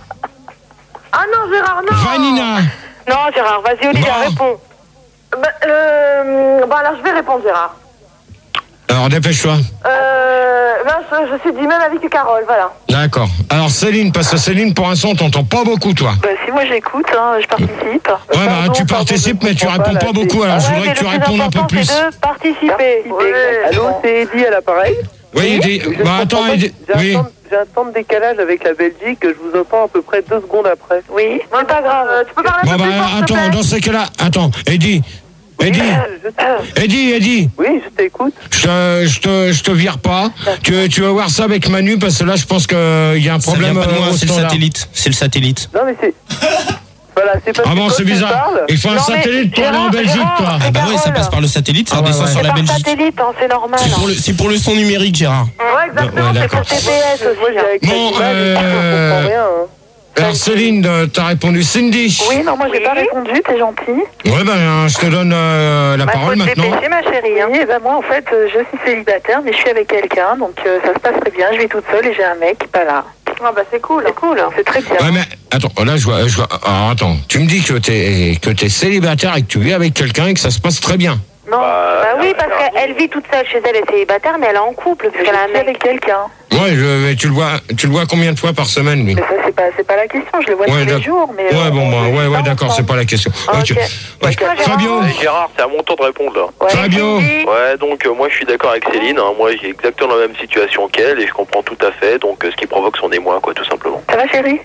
Ah non, Gérard, non. Vanina. Non, Gérard, vas-y, Olivia, Bon. réponds. Bah, euh, bon, alors je vais répondre, Gérard. Alors, dépêche-toi. Euh, ben, je, je suis du même avis que Carole, voilà. D'accord. Alors, Céline, parce que Céline, pour l'instant, on t'entend pas beaucoup, toi. Bah, si moi j'écoute, hein, je participe. Ouais, bah, tu participes, mais tu réponds pas beaucoup, alors je Ouais, voudrais mais que tu le plus répondes un peu important, plus. c'est de participer. Allô, c'est Eddy à l'appareil. Oui, Eddy. Bah, attends, Eddy. Oui. J'ai un temps de décalage avec la Belgique, je vous entends à peu près deux secondes après. Oui, c'est pas grave. Euh, tu peux parler Bon, un peu bah, plus fort, s'il te attends, plaît dans ces cas-là, attends, Eddy. Eddy. Eddy, Eddy. Oui, je t'écoute. Je te, je te, je te vire pas. Tu, tu vas voir ça avec Manu parce que là, je pense qu'il y a un Ça problème. vient pas de moi, euh, au c'est le standard. satellite. C'est le satellite. Non mais c'est... Voilà, c'est parce Ah que bon, quand c'est tu bizarre. parles- Il faut un Non, mais satellite pour aller en Gérard, Belgique, Gérard, toi. Ah bah ouais, ça Carole. passe par le satellite, ça Ah ouais, redescend ouais. sur C'est la par Belgique. satellite, hein, c'est normal. C'est pour, le, c'est pour le son numérique, Gérard. Ouais, exactement, Ouais, c'est d'accord. pour T P S Moi, aussi. j'ai hein. avec Bon, la image, euh, je comprends rien. Hein. Alors, Céline, euh, t'as répondu Cindy. Oui, non, moi j'ai pas répondu, t'es gentil. Ouais, ben, je te donne euh, la Bah, faut parole te maintenant. dépêcher, ma chérie. Hein. Oui, bah, moi en fait, euh, je suis célibataire, mais je suis avec quelqu'un, donc euh, ça se passe très bien. Je vis toute seule et j'ai un mec qui est pas là. Ah bah c'est cool. C'est cool, c'est très bien. Ouais, mais attends, là, je vois. Je vois alors, attends, tu me dis que t'es que t'es célibataire et que tu vis avec quelqu'un et que ça se passe très bien. Non, bah, oui, parce qu'elle vit toute seule chez elle, elle est célibataire, mais elle est en couple, puisqu'elle a un mec. avec quelqu'un. Ouais, je, mais tu le vois, tu le vois combien de fois par semaine, lui? Mais ça, c'est pas, c'est pas la question, je le vois Ouais, tous les d'accord. jours. Mais, Ouais, euh, bon, on bah, vit ouais, pas ouais, d'accord, ensemble. c'est pas la question. Ah, Ok. ok. Ouais. Toi, Gérard Fabio. Eh, Gérard, c'est à mon tour de répondre là. Ouais, Fabio. Cindy. Ouais, donc euh, moi je suis d'accord avec Céline, hein. Moi j'ai exactement la même situation qu'elle et je comprends tout à fait, donc euh, ce qui provoque son émoi, quoi, tout simplement. Ça va, chérie?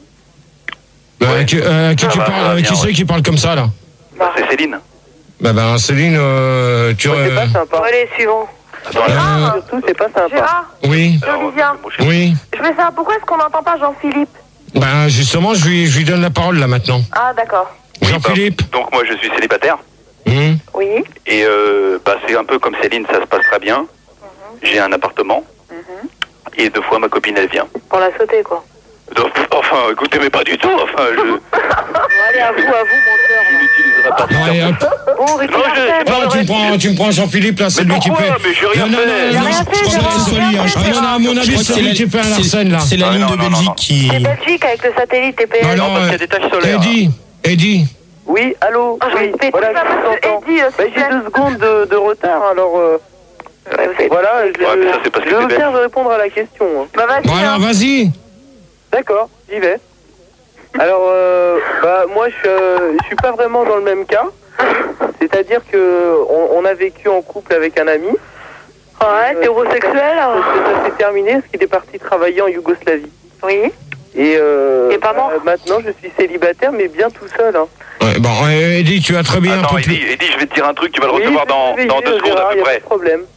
Euh, qui euh, qui Ça tu va, parles, ça va euh, bien, qui c'est ouais. qui parle comme ça, là? Bah, c'est Céline. Bah, ben, Céline, euh, tu. Ouais, c'est euh, pas sympa. Bon, allez, suivant. Attends, Euh, là, Surtout, c'est pas sympa. Gérard, oui, c'est Olivia. moi, je- oui. Je vais savoir pourquoi est-ce qu'on n'entend pas Jean-Philippe? Ben, justement, je lui, je lui donne la parole, là, maintenant. Ah d'accord. Oui, Jean-Philippe. bah, donc moi je suis célibataire Hum. Oui. et euh, bah, c'est un peu comme Céline, ça se passe très bien. J'ai un appartement et deux fois ma copine elle vient. Pour la sauter, quoi. Donc, enfin, écoutez, mais pas du tout. Enfin, je, Bon, allez, à vous, à vous, monteur. je n'utiliserai pas. Bon, allez, hop. Bon, Ricky Non, je- Martin. c'est pas Non, tu me prends, tu me prends Jean-Philippe, là, c'est Mais lui qui pourquoi fait. Mais j'ai rien non, non, fait. non, Il a non, rien je fait, pense Gérard, que ce soit lui, hein. c'est Ah, non, non, à mon Je avis, crois que c'est lui qui fait à Larsen, là. c'est la Ah, ligne non, de non, non, Belgique non. qui. C'est Belgique avec le satellite T P S. Non, non, parce qu'il y a euh, des taches solaires. Eddie, Eddie. Oui, allô. Ah, je Oui, répète. voilà, Oui, bah, je vous monsieur entends. Eddy, euh, Bah, s'il j'ai vous plaît. deux secondes de, de retard, alors euh, Ouais, vous avez- voilà, je, Ouais, mais ça, c'est parce que je t'es veux belle. bien répondre à la question. hein. Bah vas-y. Bon, alors, hein. vas-y. D'accord, j'y vais. Alors, euh, bah, moi, je, euh, je suis pas vraiment dans le même cas. C'est-à-dire que on, on a vécu en couple avec un ami. Ouais, t'es homosexuel? Ça, ça s'est terminé parce qu'il est parti travailler en Yougoslavie. Oui. Et euh, Il est pas mort bah, maintenant, je suis célibataire, mais bien tout seul. Hein. Ouais, bon, euh, Eddie, tu as très bien un Attends, peu plus. Eddy, Eddy, je vais te dire un truc, tu vas le Oui, recevoir je vais dans, te dans réveiller, deux secondes Gérard, à y peu a pas près. de problème.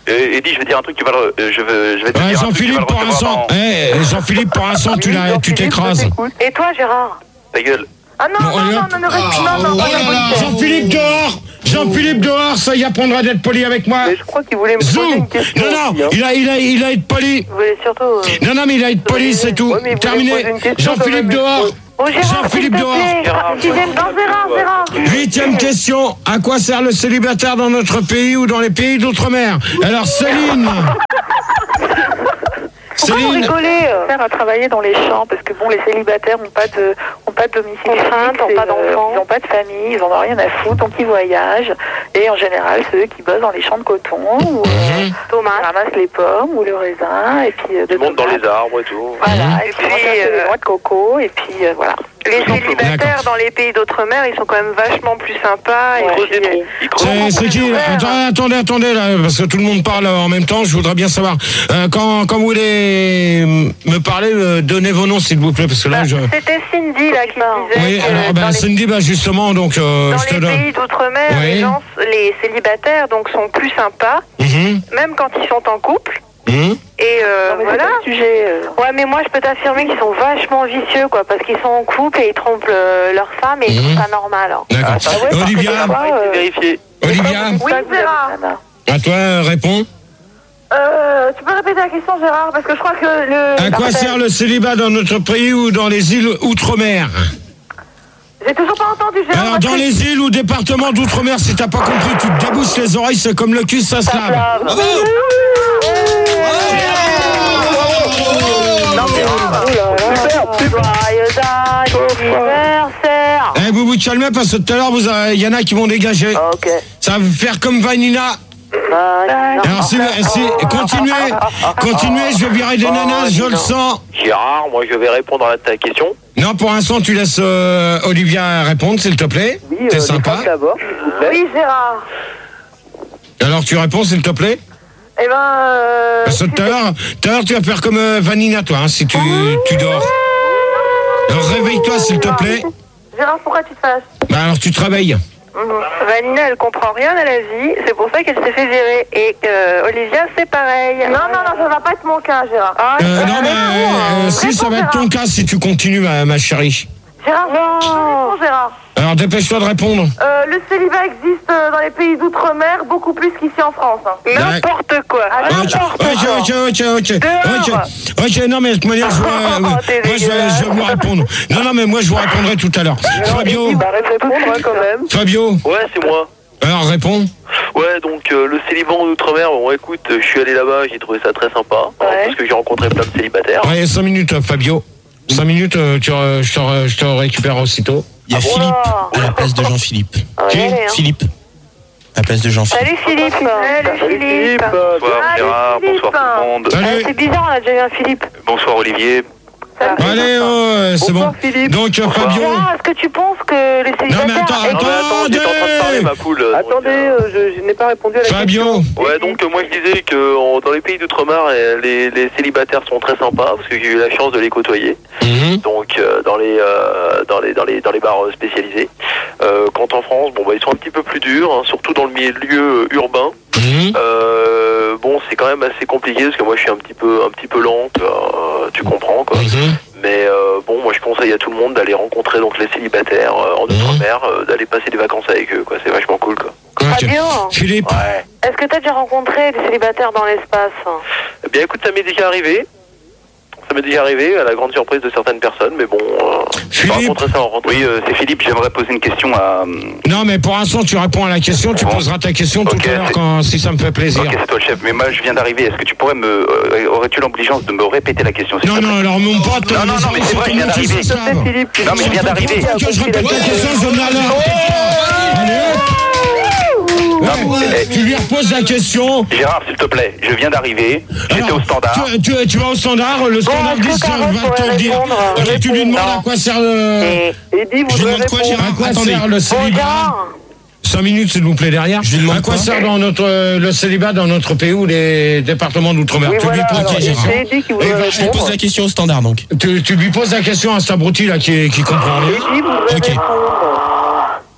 Euh, Eddie, je vais dire un truc, tu vas le, euh, je vais, je vais te Ouais, dire un truc, tu vas Jean-Philippe, le pour un recevoir sang. dans- Eh, Jean-Philippe, pour un sang, tu la- tu t'écrases. Et toi, Gérard? Ta gueule. Ah non, Bon, non, allez, non, hop. non, ne reste non, non, Oh pas là la là, politesse. Jean-Philippe dehors. Jean-Philippe dehors, ça y apprendra d'être poli avec moi. Mais je crois qu'il voulait me poser Zou. une question. Non, non, aussi, hein. il a, il a, il a être poli. Vous voulez surtout... euh, Non, non, mais il a être poli, c'est tout. Ouais, mais vous voulez me poser Terminé. une question Jean-Philippe quand même. dehors. Oh, Gérard, s'il Jean-Philippe te dehors. plaît. Gérard, Sixième, non, Gérard, Gérard. Huitième question. À quoi sert le célibataire dans notre pays ou dans les pays d'outre-mer? Alors, Céline. Pourquoi vous Céline. rigolez euh Faire à travailler dans les champs parce que bon, les célibataires n'ont pas de, ont pas de domicile Contraintes, fixe, n'ont et, pas euh, d'enfants. ils n'ont pas de famille, ils n'en ont rien à foutre, donc ils voyagent. Et en général, ceux qui bossent dans les champs de coton, ou euh, Mhm. Thomas. ramassent les pommes ou le raisin, et puis euh, de Ils montent dans tomates. les arbres et tout. Voilà, Mhm. et puis Et puis, recherchent euh, les noix de coco, et puis euh, voilà. Les D'accord. célibataires dans les pays d'outre-mer, ils sont quand même vachement plus sympas. Ils et creusent puis, des trous. Ils creusent C'est, c'est qui là Attendez, attendez, attendez, là, parce que tout le monde parle en même temps. Je voudrais bien savoir. Euh, quand, quand vous voulez me parler, euh, donnez vos noms, s'il vous plaît, parce que là, bah, je. C'était Cindy là qui disait Oui, que alors, dans ben, les, Cindy, bah, justement, donc, euh, dans je te les donne. pays d'outre-mer, Oui. les gens, les célibataires donc sont plus sympas, Mhm, même quand ils sont en couple. mhm. Et euh, Non, mais c'est voilà. pas le sujet. euh. Ouais, mais moi je peux t'affirmer qu'ils sont vachement vicieux, quoi, parce qu'ils sont en couple et ils trompent euh, leur femme et ils Mhm. trouvent ça normal. hein. D'accord. Ah ouais, parce que Olivia, des fois, euh, Vérifier. Olivia, Oui, ça, vous avez Gérard. nana. à toi, euh, réponds. Euh, tu peux répéter la question, Gérard, parce que je crois que le... À quoi sert le célibat dans notre pays ou dans les îles outre-mer? J'ai toujours pas entendu, Gérard. Alors, parce dans que- les îles ou départements d'outre-mer, si t'as pas compris, tu te débouches les oreilles, c'est comme le cul, ça se lave. Bravo. Joyeux anniversaire. Eh, vous vous calmez parce que tout à l'heure, vous avez- il y en a qui vont dégager. Ok. Ça va faire comme Vanina. Alors, si, si, continuez, continuez, je vais virer des nanas, je le sens. Gérard, moi je vais répondre à ta question. Non, pour l'instant, tu laisses euh, Olivia répondre, s'il te plaît. Oui, T'es euh, sympa. les femmes d'abord, s'il vous plaît. Oui, Gérard. Alors, tu réponds, s'il te plaît. Eh ben... Euh... Parce que tout à l'heure, tout à l'heure, tu vas faire comme euh, Vanina, toi, hein, si tu, tu dors. Alors, réveille-toi, s'il te plaît. Gérard, pourquoi tu te fâches? Bah, alors, tu te réveilles. Vanina, elle comprend rien à la vie, c'est pour ça qu'elle s'est fait virer. Et euh, Olivia, c'est pareil. Non, non, non, ça va pas être mon cas, Gérard. Ah, Euh, non, mais euh, si, Réponds, ça va être ton cas si tu continues, ma, ma chérie. Gérard, réponds, Gérard. Alors, dépêche-toi de répondre. Euh, le célibat existe euh, dans les pays d'outre-mer beaucoup plus qu'ici en France. hein. N'importe quoi. Ah, Ok, n'importe ok, quoi. ok, ok, ok, Dehors. ok, ok, non mais de toute manière, je, vais- Oh, t'es moi, je, vais- je vais vous répondre. Non, non, mais moi je vous répondrai tout à l'heure. Fabio, Bah, répondre hein, quand même. Fabio, Ouais, c'est moi. alors réponds. Ouais, donc euh, le célibat en outre-mer, bon écoute, euh, je suis allé là-bas, j'ai trouvé ça très sympa. hein, Ouais. Parce que j'ai rencontré plein de célibataires. Ouais, cinq minutes, euh, Fabio. cinq minutes, euh, tu, re- je, te, re- je te récupère aussitôt. Il y a Philippe à la place de Jean-Philippe. Qui Philippe. À la place de Jean-Philippe. Salut Philippe. Salut Philippe. Bonsoir Allez, Gérard, Philippe. bonsoir tout le monde. Ah, Salut. c'est bizarre, on a déjà eu un Philippe. Bonsoir Olivier. Allez, oh, euh, c'est bon. Bonsoir, Philippe. Donc, euh, Fabio. Gérard, est-ce que tu penses que les Non, mais célibataires... attends, Non mais attends, j'étais en train de parler ma poule. donc, Attendez, euh, euh, je, je n'ai pas répondu à la Fabio. question. Ouais, donc euh, moi je disais que en- dans les pays d'outre-mer, euh, les, les célibataires sont très sympas parce que j'ai eu la chance de les côtoyer. Mhm. Donc euh, dans les euh, dans les dans les dans les bars euh, spécialisés. Euh, quant en France, bon bah ils sont un petit peu plus durs, hein, surtout dans le milieu euh, urbain. Mhm. Euh, bon, c'est quand même assez compliqué parce que moi je suis un petit peu un petit peu lent, euh, tu comprends quoi. Mhm. Mais euh, bon, moi je conseille à tout le monde d'aller rencontrer donc les célibataires euh, en outre-mer, euh, d'aller passer des vacances avec eux quoi. C'est vachement cool quoi. Ok. Fabio, Philippe. Ouais. est-ce que t'as déjà rencontré des célibataires dans l'espace? Eh bien écoute, ça m'est déjà arrivé. Ça m'est déjà arrivé à la grande surprise de certaines personnes, mais bon, euh, je vais Philippe. rencontrer ça en rentrant. Oui, euh, c'est Philippe. J'aimerais poser une question à. Non, mais pour l'instant, tu réponds à la question, tu Bon. poseras ta question tout Ok, à l'heure c'est- quand, si ça me fait plaisir. Ok, c'est toi le chef. Mais moi, je viens d'arriver. Est-ce que tu pourrais me, euh, aurais-tu l'obligeance de me répéter la question s'il Non, te plaît non, alors mon pote, Non, non, non, mais c'est vrai, je viens d'arriver. S'il te plaît, Philippe. Non, mais je viens d'arriver. Que je répète la question, je donne la leur. Allez, hop. Ouais, tu lui reposes la question. Gérard, s'il te plaît, je viens d'arriver. J'étais Alors, au standard. Tu, tu, tu vas au standard, le standard est-ce que dit, Carole va te pourrait le dire. répondre Ok, tu lui demandes à quoi sert le, Eddie Je lui voudrait demande quoi, répondre. Gérard à quoi Attendez. sert le Bon, célibat. Gérard, cinq minutes, s'il vous plaît, derrière. Je lui demande à quoi quoi sert dans notre, euh, le célibat dans notre pays ou les départements d'outre-mer? Oui, Tu voilà, lui poses alors, la question. c'est Eddie qui voudrait Eh, Je lui pose répondre. la question au standard donc. Tu, tu lui poses la question à cet abruti là qui, qui comprend rien. Eddie voudrait Ok. répondre. Gérard,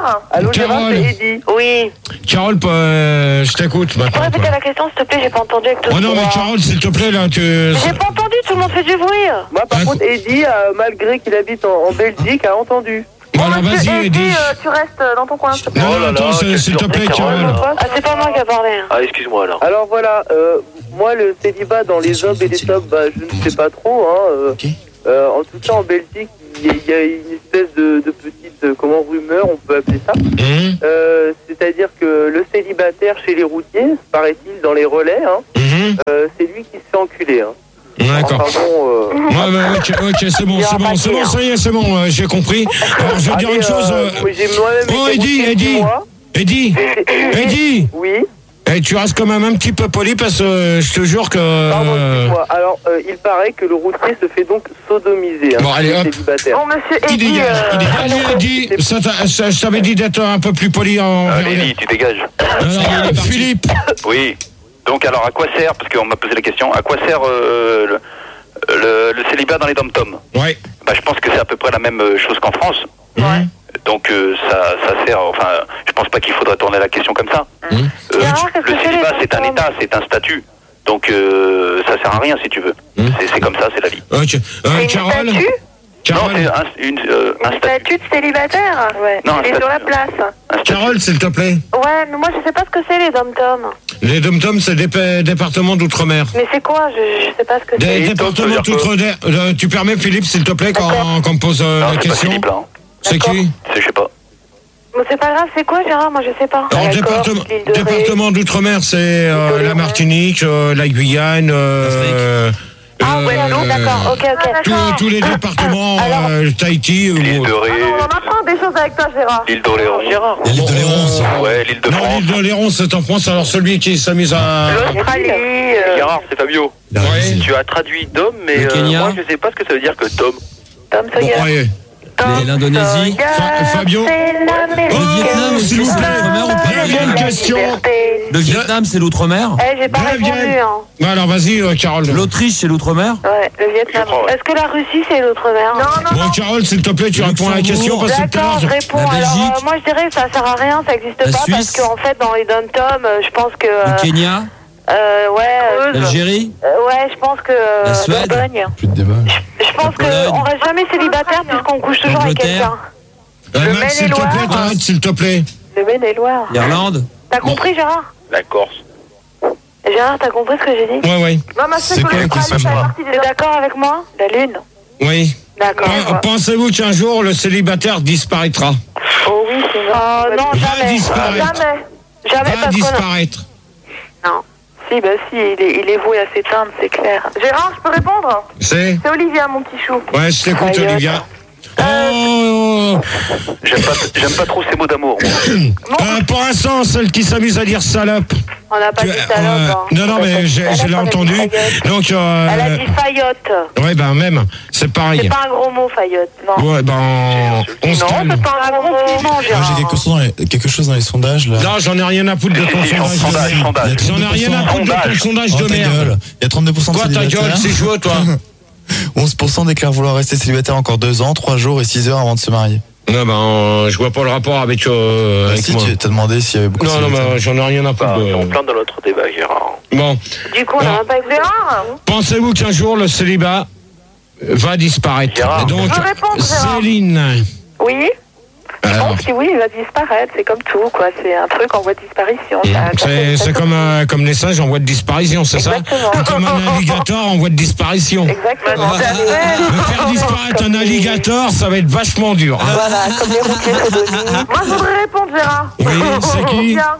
Gérard Allô, Gérard, Carole. c'est Eddy. Oui. Carole, euh, je t'écoute Tu peux maintenant. répéter quoi. la question, s'il te plaît, j'ai pas entendu avec tout Oh le non, mais brouhaha. Carole, s'il te plaît, là, tu. J'ai pas entendu, tout le monde fait du bruit. Moi, par Ah, contre, Eddy, euh, malgré qu'il habite en, en Belgique, a entendu. Voilà, Monsieur vas-y, Eddy, Eddie. euh, tu restes euh, dans ton coin, s'il te plaît. Non, Oh non, là attends, là, c'est- quelle s'il te plaît, surprise, Carole. Carole. Ah, c'est pas moi qui a parlé. Ah, excuse-moi alors. Alors voilà, euh, moi, le célibat dans les hommes et les femmes, bah, je ne sais pas trop. Hein, euh, euh, en tout cas, en Belgique, il y, a- il y a une espèce de, de petite, euh, comment, rumeur, on peut appeler ça. Hum, Euh, C'est-à-dire que le célibataire chez les routiers, paraît-il, dans les relais, hein, hum, euh, c'est lui qui se fait enculer. Hein. D'accord. Enfin bon, euh, Ouais, ouais, ok, ok, c'est bon, c'est bon, c'est bon, ça y est, c'est bon, euh, j'ai compris. Alors, je vais dire allez, une chose. euh, euh, moi, j'ai moi-même Oh, été Eddie, routier Eddie. six mois. Eddie, Eddie, Oui, eh, tu restes quand même un petit peu poli parce que euh, je te jure que. pardon, euh, excuse-moi. Alors, euh, il paraît que le routier se fait donc sodomiser. Hein, Bon, allez, le hop. célibataire. Bon, monsieur Qui Eddy, dégage, qui euh, dégage. Allez, Eddie, ça t'a- ça- je t'avais dit d'être un peu plus poli en. Allez, Eddie, tu dégages. Alors, Philippe, Oui. Donc alors, à quoi sert, parce qu'on m'a posé la question, à quoi sert euh, le, le, le célibat dans les dom-toms? ouais. Bah, je pense que c'est à peu près la même euh, chose qu'en France. Hum, Donc euh, ça, ça sert, enfin, je pense pas qu'il faudrait tourner la question comme ça. hum. Euh, Gérard, qu'est-ce le que c'est, célibat, les c'est un dom-toms état, c'est un statut. Donc euh, ça sert à rien si tu veux. Hum. C'est, c'est comme ça, c'est la vie. Ok. Euh, C'est une Carole, statue Non, Carole, c'est un, une, euh, un Une statut. statue de célibataire Ouais. Non, un Elle est sur la statut. place. Un statut. Carole, s'il te plaît. Ouais, mais moi je sais pas ce que c'est les dom-toms. Les dom-toms, c'est des pa- départements d'outre-mer. Mais c'est quoi je, je sais pas ce que Des c'est. Et départements donc, ça veut dire d'outre-mer. Euh, Tu permets, Philippe, s'il te plaît, quand, quand on pose euh, Non, la c'est pas question. Philippe, là. hein. C'est D'accord. qui C'est, je sais pas. Mais c'est pas grave, c'est quoi Gérard Moi je sais pas. Alors, D'accord, département, l'île de Ré. département d'outre-mer, c'est euh, L'île de la Ré. Martinique, euh, la Guyane, euh, Ah ouais, euh, non, d'accord, ok, ok. tous, tous les départements, Alors- euh, Tahiti. L'île de ou- Ré, on en apprend des choses avec toi, Gérard. l'île d'Oléron. Gérard. Il y a l'île de Léron aussi. Ouais, l'île de Non, France. l'île de Léron, c'est en France. Alors, celui qui s'amuse à. L'Australie. euh, Gérard, c'est Fabio. Ouais. Tu as traduit Dom, mais Le euh, Kenya. moi je sais pas ce que ça veut dire que Tom. Tom Bon, Sawyer. allez. Tom Les- l'Indonésie. Sawyer, Fa- Fabio. c'est l'Amérique. Oh, Vietnam aussi, s'il vous c'est plaît. l'outre-mer, on peut- Deuxième La question. liberté. Le Vietnam, c'est l'outre-mer. Eh, j'ai pas Bien, répondu, bien. hein. Bon, alors, vas-y, euh, Carole. L'Autriche, c'est l'outre-mer. Ouais, le Vietnam. Je crois, ouais. Est-ce que la Russie, c'est l'outre-mer Non, non, Bon, Carole, s'il te plaît, tu réponds à la question parce que tout à D'accord, je l'heure. réponds. La Alors, Belgique. euh, moi, je dirais que ça sert à rien, ça n'existe La pas, Suisse. parce qu'en fait, dans les dom-toms, euh, je pense que... euh, Le Kenya. euh, ouais, euh, L'Algérie. euh, ouais, je pense que... euh, La Suède. Bourgogne. Plus de débat. Je pense La Pologne. qu'on reste jamais célibataire puisqu'on couche toujours avec L'Angleterre. quelqu'un. Euh, Le Max, s'il te Maine-et-Loire. plaît, t'arrêtes, s'il te plaît. Le Maine-et-Loire. L'Irlande. T'as compris, Gérard La Corse. Gérard, t'as compris ce que j'ai dit Ouais, ouais. non, ma C'est quoi la question, Gérard? T'es d'accord avec moi La Lune. Oui. D'accord. Pen- Pensez-vous qu'un jour le célibataire disparaîtra? Oh oui, c'est vrai. Oh non, Va jamais. disparaître. Jamais. Jamais Va parce que... disparaître. Non. Si, bah si, il est, il est voué à s'éteindre, c'est clair. Gérard, je peux répondre? C'est C'est Olivia, mon petit chou. Ouais, je t'écoute, Aïe, Olivia. Oh, J'aime pas, j'aime pas trop ces mots d'amour. moi. euh, pour l'instant, celle qui s'amuse à dire salope. On n'a pas Tu- dit euh, salope. hein. non, non, On a pas mais dit j'ai- salope, je l'ai on a dit entendu. faillotte. Donc, euh, Elle a dit faillotte. ouais, ben même, c'est C'est pareil. pas un gros mot, faillotte. Non. Ouais, ben, on se Non, calme. c'est pas un gros mot, Moi, j'ai Gérard. quelque chose, dans les, quelque chose dans les sondages là. Non, j'en ai rien à foutre de ton Si, si, sondage. sondage, de sondage. merde. J'en ai rien à foutre de ton Sondage. sondage Oh, de ta merde. gueule. Il y a trente-deux pour cent de Quoi, ta célibataires. gueule, c'est chaud, toi? onze pour cent déclarent vouloir rester célibataire encore deux ans, trois jours et six heures avant de se marier. Non, ben, euh, je vois pas le rapport avec, euh, Bah, avec si, moi. tu t'as demandé s'il y avait beaucoup de Non, non, célibataires. mais j'en ai rien à foutre Bah, on de... plein dans notre débat, Gérard. Bon, Du coup, on n'a Non. même pas écouté. Gérard? pensez-vous qu'un jour le célibat va disparaître? Gérard. Et donc, Je peux répondre, Gérard. Céline. Oui. Je Alors, pense que oui, il va disparaître. C'est comme tout, quoi. C'est un truc en voie de disparition. Ça- ça c'est fait- ça c'est fait- comme, euh, comme les singes en voie de disparition, c'est ça? Exactement. Ou comme un alligator en voie de disparition. Exactement. Me faire disparaître un alligator, ça va être vachement dur. hein. Voilà, comme les routiers sodomies. Moi, je voudrais répondre, Gérard. Oui, c'est qui? Olivia.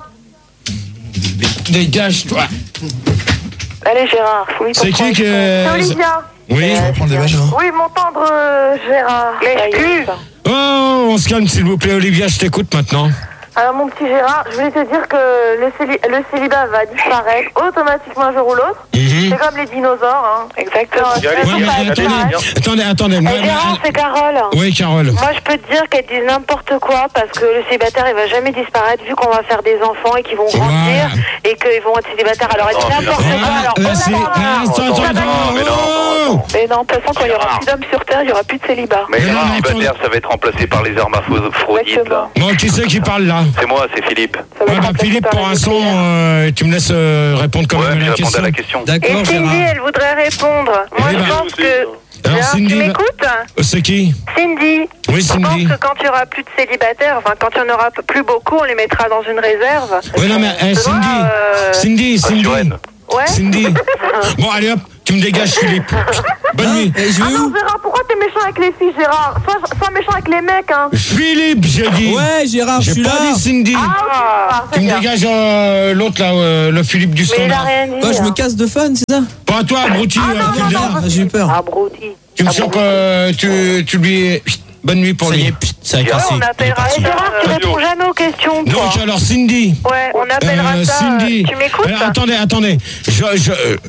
Dégage-toi. Allez, Gérard, fouille ton C'est qui poing. que... C'est Olivia. Oui. On prend des vaches, hein. Oui, mon tendre euh, Gérard. Lèche-cul. Oh, on se calme, s'il vous plaît, Olivia, je t'écoute maintenant. Alors, mon petit Gérard, je voulais te dire que le, céli- le célibat va disparaître automatiquement un jour ou l'autre. Mhm. C'est comme les dinosaures, hein. Exactement. Allez, Ouais, Bien, mais bien, attendez, bien. attendez, attendez. Eh, moi, Gérard, moi, c'est Carole. Oui, Carole. Moi, je peux te dire qu'elle dit n'importe quoi parce que le célibataire, il va jamais disparaître vu qu'on va faire des enfants et qu'ils vont grandir Voilà. et qu'ils vont être célibataires. Alors, elle dit Non, mais n'importe non. quoi. Alors, Ah, oh c'est- là là, ah, attends, oh là attends, là, attends. mais non, Oh, Mais non, de toute façon, quand il y aura plus d'hommes sur Terre, il n'y aura plus de célibat. Mais les célibataires, ça va être remplacé par les hermaphrodites, là. Non, qui c'est qui parle là? C'est moi, c'est Philippe. Ouais, bah, Philippe, pour l'instant, euh, tu me laisses euh, répondre quand Ouais, même je à la répondais question. à la question. Et D'accord, Cindy, Gérard. elle voudrait répondre. Moi, Eh je ben, pense que... Alors, Gérard, Cindy, tu va- m'écoutes? Euh, C'est qui? Cindy, Oui, je Cindy. pense que quand il n'y aura plus de célibataires, enfin quand il n'y en aura plus beaucoup, on les mettra dans une réserve. Ouais, non, mais eh, Tu vois, Cindy, euh, Cindy, Cindy. Ouais. Cindy. Bon, allez hop, tu me dégages, Philippe. Bonne nuit. Ah non, Gérard, pourquoi t'es méchant avec les filles, Gérard? Sois, sois méchant avec les mecs, hein. Philippe, j'ai dit. Ouais, Gérard, je J'ai suis pas là. dit Cindy. Ah, Tu me dégages euh, l'autre là, euh, le Philippe du Mais il a standard. rien dit. Quoi, je me casse de fun, c'est ça? Pas toi, abruti, Ah, euh, non, Philippe. non, non, Ah, j'ai eu peur. Abruti. Tu me sens que tu, tu lui... Bonne nuit pour Ça y lui. est, pfft, ça a Ouais, cassé. on appellera ça. Gérard, tu réponds jamais aux questions. toi. Donc alors Cindy. Ouais, on appellera Euh, ça. Cindy. Tu m'écoutes? Alors, attendez, attendez. Je, je,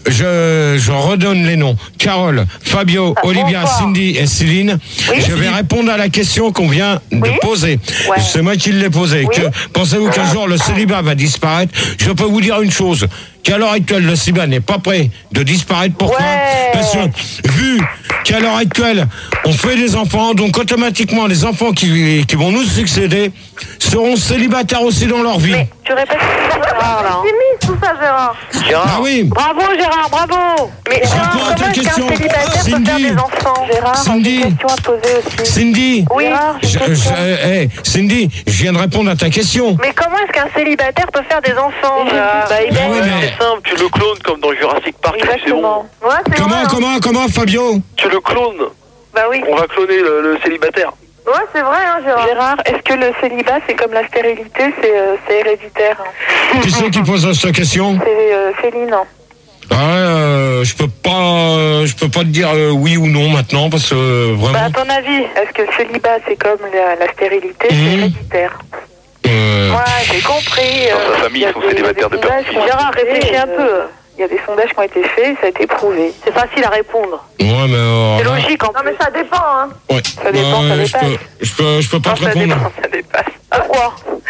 je, je redonne les noms. Carole, Fabio, Ah, Olivia, bonsoir. Cindy et Céline. Oui. Je vais répondre à la question qu'on vient de Oui. poser. Ouais. C'est moi qui l'ai posée. Oui. Que, pensez-vous qu'un jour le célibat va disparaître? Je peux vous dire une chose. Qu'à l'heure actuelle, le célibat n'est pas prêt de disparaître. Pourquoi? Ouais. Parce que, vu qu'à l'heure actuelle, on fait des enfants, donc automatiquement, les enfants qui, qui vont nous succéder seront célibataires aussi dans leur vie. Mais tu répètes Gérard là. C'est mis tout ça, Gérard. Ah oui. Bravo Gérard, bravo. Mais Gérard, réponds à ta comment est-ce qu'un question. célibataire peut Cindy. faire des enfants? Gérard, Cindy. J'ai une question à te poser aussi. Cindy. Oui. Gérard, j'ai Je- une question. je- eh, Cindy, je viens de répondre à ta question. Mais comment est-ce qu'un célibataire peut faire des enfants? Mais Gérard bah, il Ah est- oui, mais- C'est simple, tu le clones comme dans Jurassic Park, c'est bon. Exactement. Ouais, c'est Comment, vrai. hein. comment, comment, Fabio? Tu le clones. Bah oui. On va cloner le, le célibataire. Ouais, c'est vrai, hein, Gérard. Gérard, est-ce que le célibat, c'est comme la stérilité, c'est euh, c'est héréditaire? hein Qui c'est qui pose cette question? C'est euh, Céline. hein. Ah ouais, euh, je peux pas, euh, je peux pas te dire euh, oui ou non maintenant parce que euh, Bah, vraiment. à ton avis, est-ce que le célibat, c'est comme la, la stérilité, c'est Mhm. héréditaire? euh, Ouais, j'ai compris. Dans euh, sa famille, Il y a ils sont des- célibataires il y de a des père. sondages qui ont Gérard, été faits, réfléchis un euh, peu. Il y a des sondages qui ont été faits, ça a été prouvé. C'est facile à répondre. ouais, mais euh, C'est là, logique en Non, plus. mais ça dépend, hein. ouais. Ça dépend, Euh, ça je dépasse. peux, je peux, je peux pas Non, te ça répondre. dépasse, ça dépasse. Pourquoi?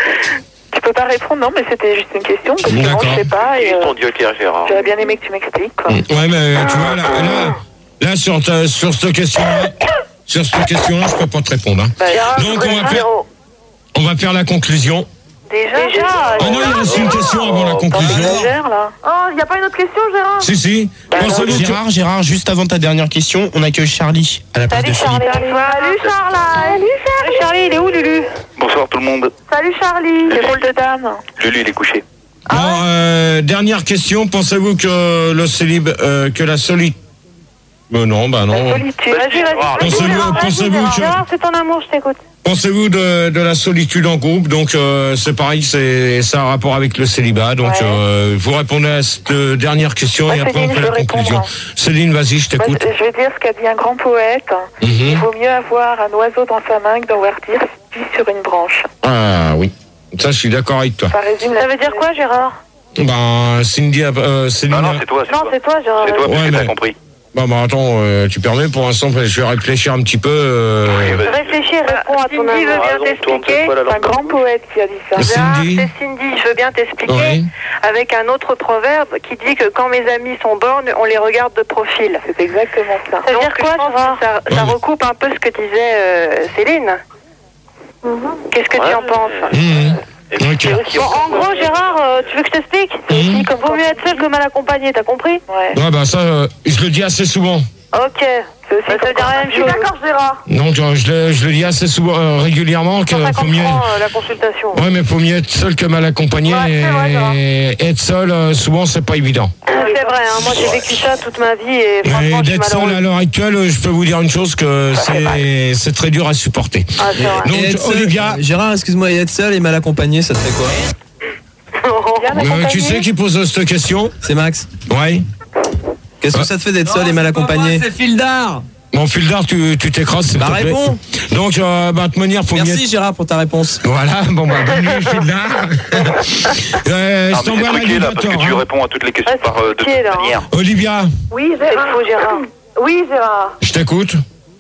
Tu peux pas répondre, non, mais c'était juste une question, parce que moi, D'accord. je sais pas, et Ils euh, sont joker, Gérard. j'aurais bien aimé que tu m'expliques, quoi. Ouais, mais tu vois là, là, là sur ta, sur cette question-là, sur cette question-là, je peux pas te répondre. hein. Bah, Gérard, Donc on va Gérard, faire, on va faire la conclusion. Déjà, Déjà, Ah non, il reste une question avant la conclusion. Gérard, là. Oh, y a pas une autre question, Gérard? Si, si. Pensez-vous que- Gérard, Gérard, juste avant ta dernière question, on accueille Charlie à la place de Salut Philippe. Charlie. Salut, Charles. Salut, Salut Charlie, il est où Lulu? Bonsoir tout le monde. Salut, Charlie. Les rôles de dame. Lulu, il est couché. Bon, euh, dernière question. Pensez-vous que le célib, euh, que la solitude. Euh, non, bah non. Solitude. Vas-y, vas-y. Gérard, Vas-y, Pensez-vous, Gérard, vas-y, pensez-vous Gérard. que, Gérard, c'est ton amour, je t'écoute. pensez-vous de, de la solitude en groupe? Donc euh, c'est pareil, c'est ça a un rapport avec le célibat. Donc Ouais. euh, vous répondez à cette euh, dernière question Ouais, et après Céline, on fait je la veux conclusion. répondre. Céline, vas-y, je Moi, t'écoute. je je vais dire ce qu'a dit un grand poète. Mhm. Il vaut mieux avoir un oiseau dans sa main que d'avoir dix sur une branche. Ah oui, ça je suis d'accord avec toi. Ça résume Ça la veut dire quoi, Gérard? Ben Cindy, a- euh, Céline. Ah non, a- c'est toi, c'est Non, toi. c'est toi, Gérard. C'est toi, parce Ouais, que t'as mais- compris. Bah, bah attends, euh, tu permets pour l'instant, je vais réfléchir un petit peu. euh, Oui, vas-y. Réfléchis, réponds à ton Cindy amour. veut bien Raison, tourne t'expliquer. peut-être pas la C'est un langue. grand poète qui a dit ça. Gérard, Cindy. c'est Cindy, je veux bien t'expliquer, Ouais. avec un autre proverbe qui dit que quand mes amis sont bornes, on les regarde de profil. C'est exactement ça. Ça veut dire quoi, Gérard? Ça, ça Ouais. recoupe un peu ce que disait euh, Céline. Qu'est-ce que tu en penses? Mhm. Et puis, Ok. c'est aussi- Bon, en gros, Gérard, euh, tu veux que je t'explique? Mhm. Comme vaut mieux être seul que mal accompagné, t'as compris? Ouais. Ouais, bah ça, euh, je le dis assez souvent. Ok. C'est aussi Bah, ça veut dire la même Je suis chose. d'accord, Gérard. Donc euh, je le, je le dis assez souvent, euh, régulièrement, qu'il cent faut cinquante mieux. francs euh, la consultation. Ouais, mais faut mieux être seul que mal accompagné. Ouais, c'est vrai, Gérard. et être seul, euh, souvent, c'est pas évident. C'est vrai, hein, moi j'ai vécu ça toute ma vie et Et franchement, je suis d'être seul malheureuse. à l'heure actuelle, euh, je peux vous dire une chose que c'est c'est très dur à supporter. Ah, c'est vrai. Donc Et être seul- Olivia, Gérard, excuse-moi, et être seul et mal accompagné, ça te fait quoi? Bien euh, accompagné. tu sais qui pose cette question? C'est Max. Ouais. Qu'est-ce que ça te fait d'être seul et mal accompagné? C'est Fildar. Mon Fildar, tu tu t'écrases, s'il Bah te plaît. réponds. Donc, euh, bah, de toute manière, faut mieux Merci être- Gérard pour ta réponse. Voilà, bon bah, bonne nuit, Fildar. euh, Non, je mais c'est t'envoie truqué là, parce que l'animateur. tu hein. réponds à toutes les questions Ouais, c'est par euh, de toute truqué, là, hein. manière. Olivia, Oui, Gérard. Il faut, Gérard. Oui, Gérard. je t'écoute.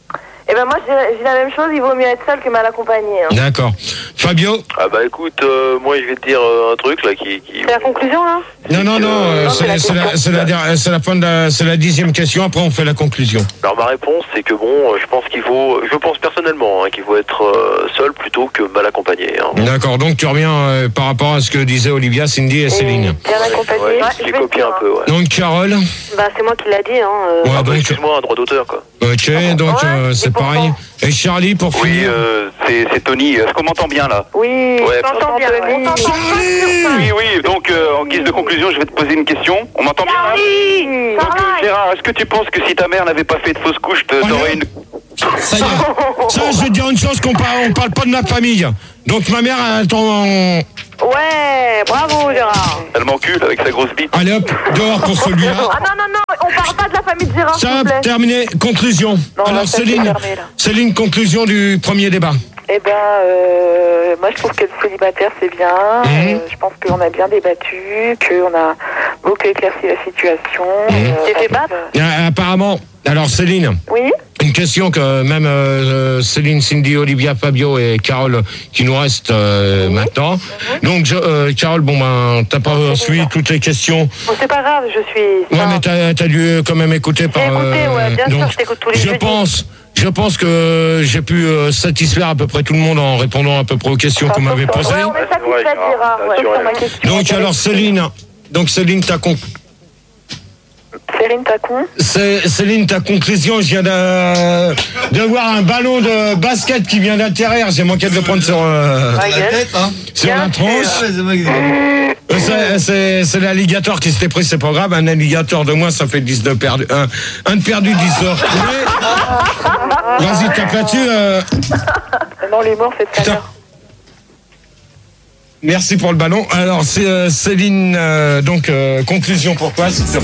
Eh ben moi, je dirais- je dis la même chose, il vaut mieux être seul que mal accompagné. Hein. D'accord. Fabio? Ah bah écoute, euh, moi je vais te dire euh, un truc là qui... qui... C'est la conclusion, là? Non, non, non, euh, c'est c'est la, c'est la, der- c'est la fin de la, c'est la dixième question, après on fait la conclusion. Alors ma réponse c'est que bon, euh, je pense qu'il faut, je pense personnellement hein, qu'il faut être euh, seul plutôt que mal accompagné. Hein. D'accord, donc tu reviens euh, par rapport à ce que disaient Olivia, Cindy et Céline. Bien accompagné. Ouais, Ouais, j'ai je vais copié dire, un peu, ouais. Donc Carole? Bah, c'est moi qui l'a dit, hein. euh. Ouais, Ah bah, donc, excuse-moi, un droit d'auteur quoi. ok, donc euh, c'est pareil. Et Charlie, pour Oui, finir? euh, c'est c'est Tony. Est-ce qu'on m'entend bien là? Oui, Ouais. je t'entends bien. On t'entend pas sur ça. Oui, oui. Donc, euh, en guise de conclusion, je vais te poser une question. On m'entend bien là? Oui, Donc, euh, Gérard, est-ce que tu penses que si ta mère n'avait pas fait de fausse couche, te- t'aurais une... Ça y est. Ça, je vais te dire une chose, qu'on parle, on parle pas de ma famille. Donc ma mère, elle attend... Ouais, bravo Gérard. Elle m'encule avec sa grosse bite. Allez hop, dehors pour celui-là. Ah non, non, non, on parle pas de la famille de Gérard, s'il Ça, vous plaît. terminé. Conclusion. Non, Alors là, ça, c'est Céline, fermé, là. Céline, conclusion du premier débat. Eh ben, euh, moi je trouve que le célibataire c'est bien. Mhm. Euh, je pense qu'on a bien débattu, qu'on a beaucoup éclairci la situation. Mhm. Euh, T'es fait battre? Euh, apparemment, alors Céline, Oui. une question que même euh, Céline, Cindy, Olivia, Fabio et Carole qui nous restent euh, maintenant. Donc je, euh, Carole, bon ben, t'as pas suivi toutes les questions. Bon, c'est pas grave, je suis... Ouais, mais t'as as dû quand même écouter par. J'ai écouté, ouais, bien sûr, donc, je t'écoute tous les je jeudis. pense, je pense que j'ai pu euh, satisfaire à peu près tout le monde en répondant à peu près aux questions qu'on m'avait posées. Ouais, on est satisfait de Gérard. Ouais. Sauf sur ma question. Donc alors Céline, donc Céline, ta con- Céline Tacon. C'est- Céline, ta conclusion, je viens de, de voir un ballon de basket qui vient d'atterrir. J'ai manqué de le prendre sur, euh, Ma gueule. sur la tronche. Ouais, c'est moi qui- Euh, c'est- C'est c'est l'alligator qui s'était pris, c'est pas grave. Un alligator de moins, ça fait dix de perdu. Un, un de perdu, dix de retrouvé. Vas-y, tape là-dessus. euh. Non, les morts, c'est tout à Putain. l'heure. Merci pour le ballon. Alors, c'est euh, Céline, euh, donc, euh, conclusion pour toi, s'il te plaît.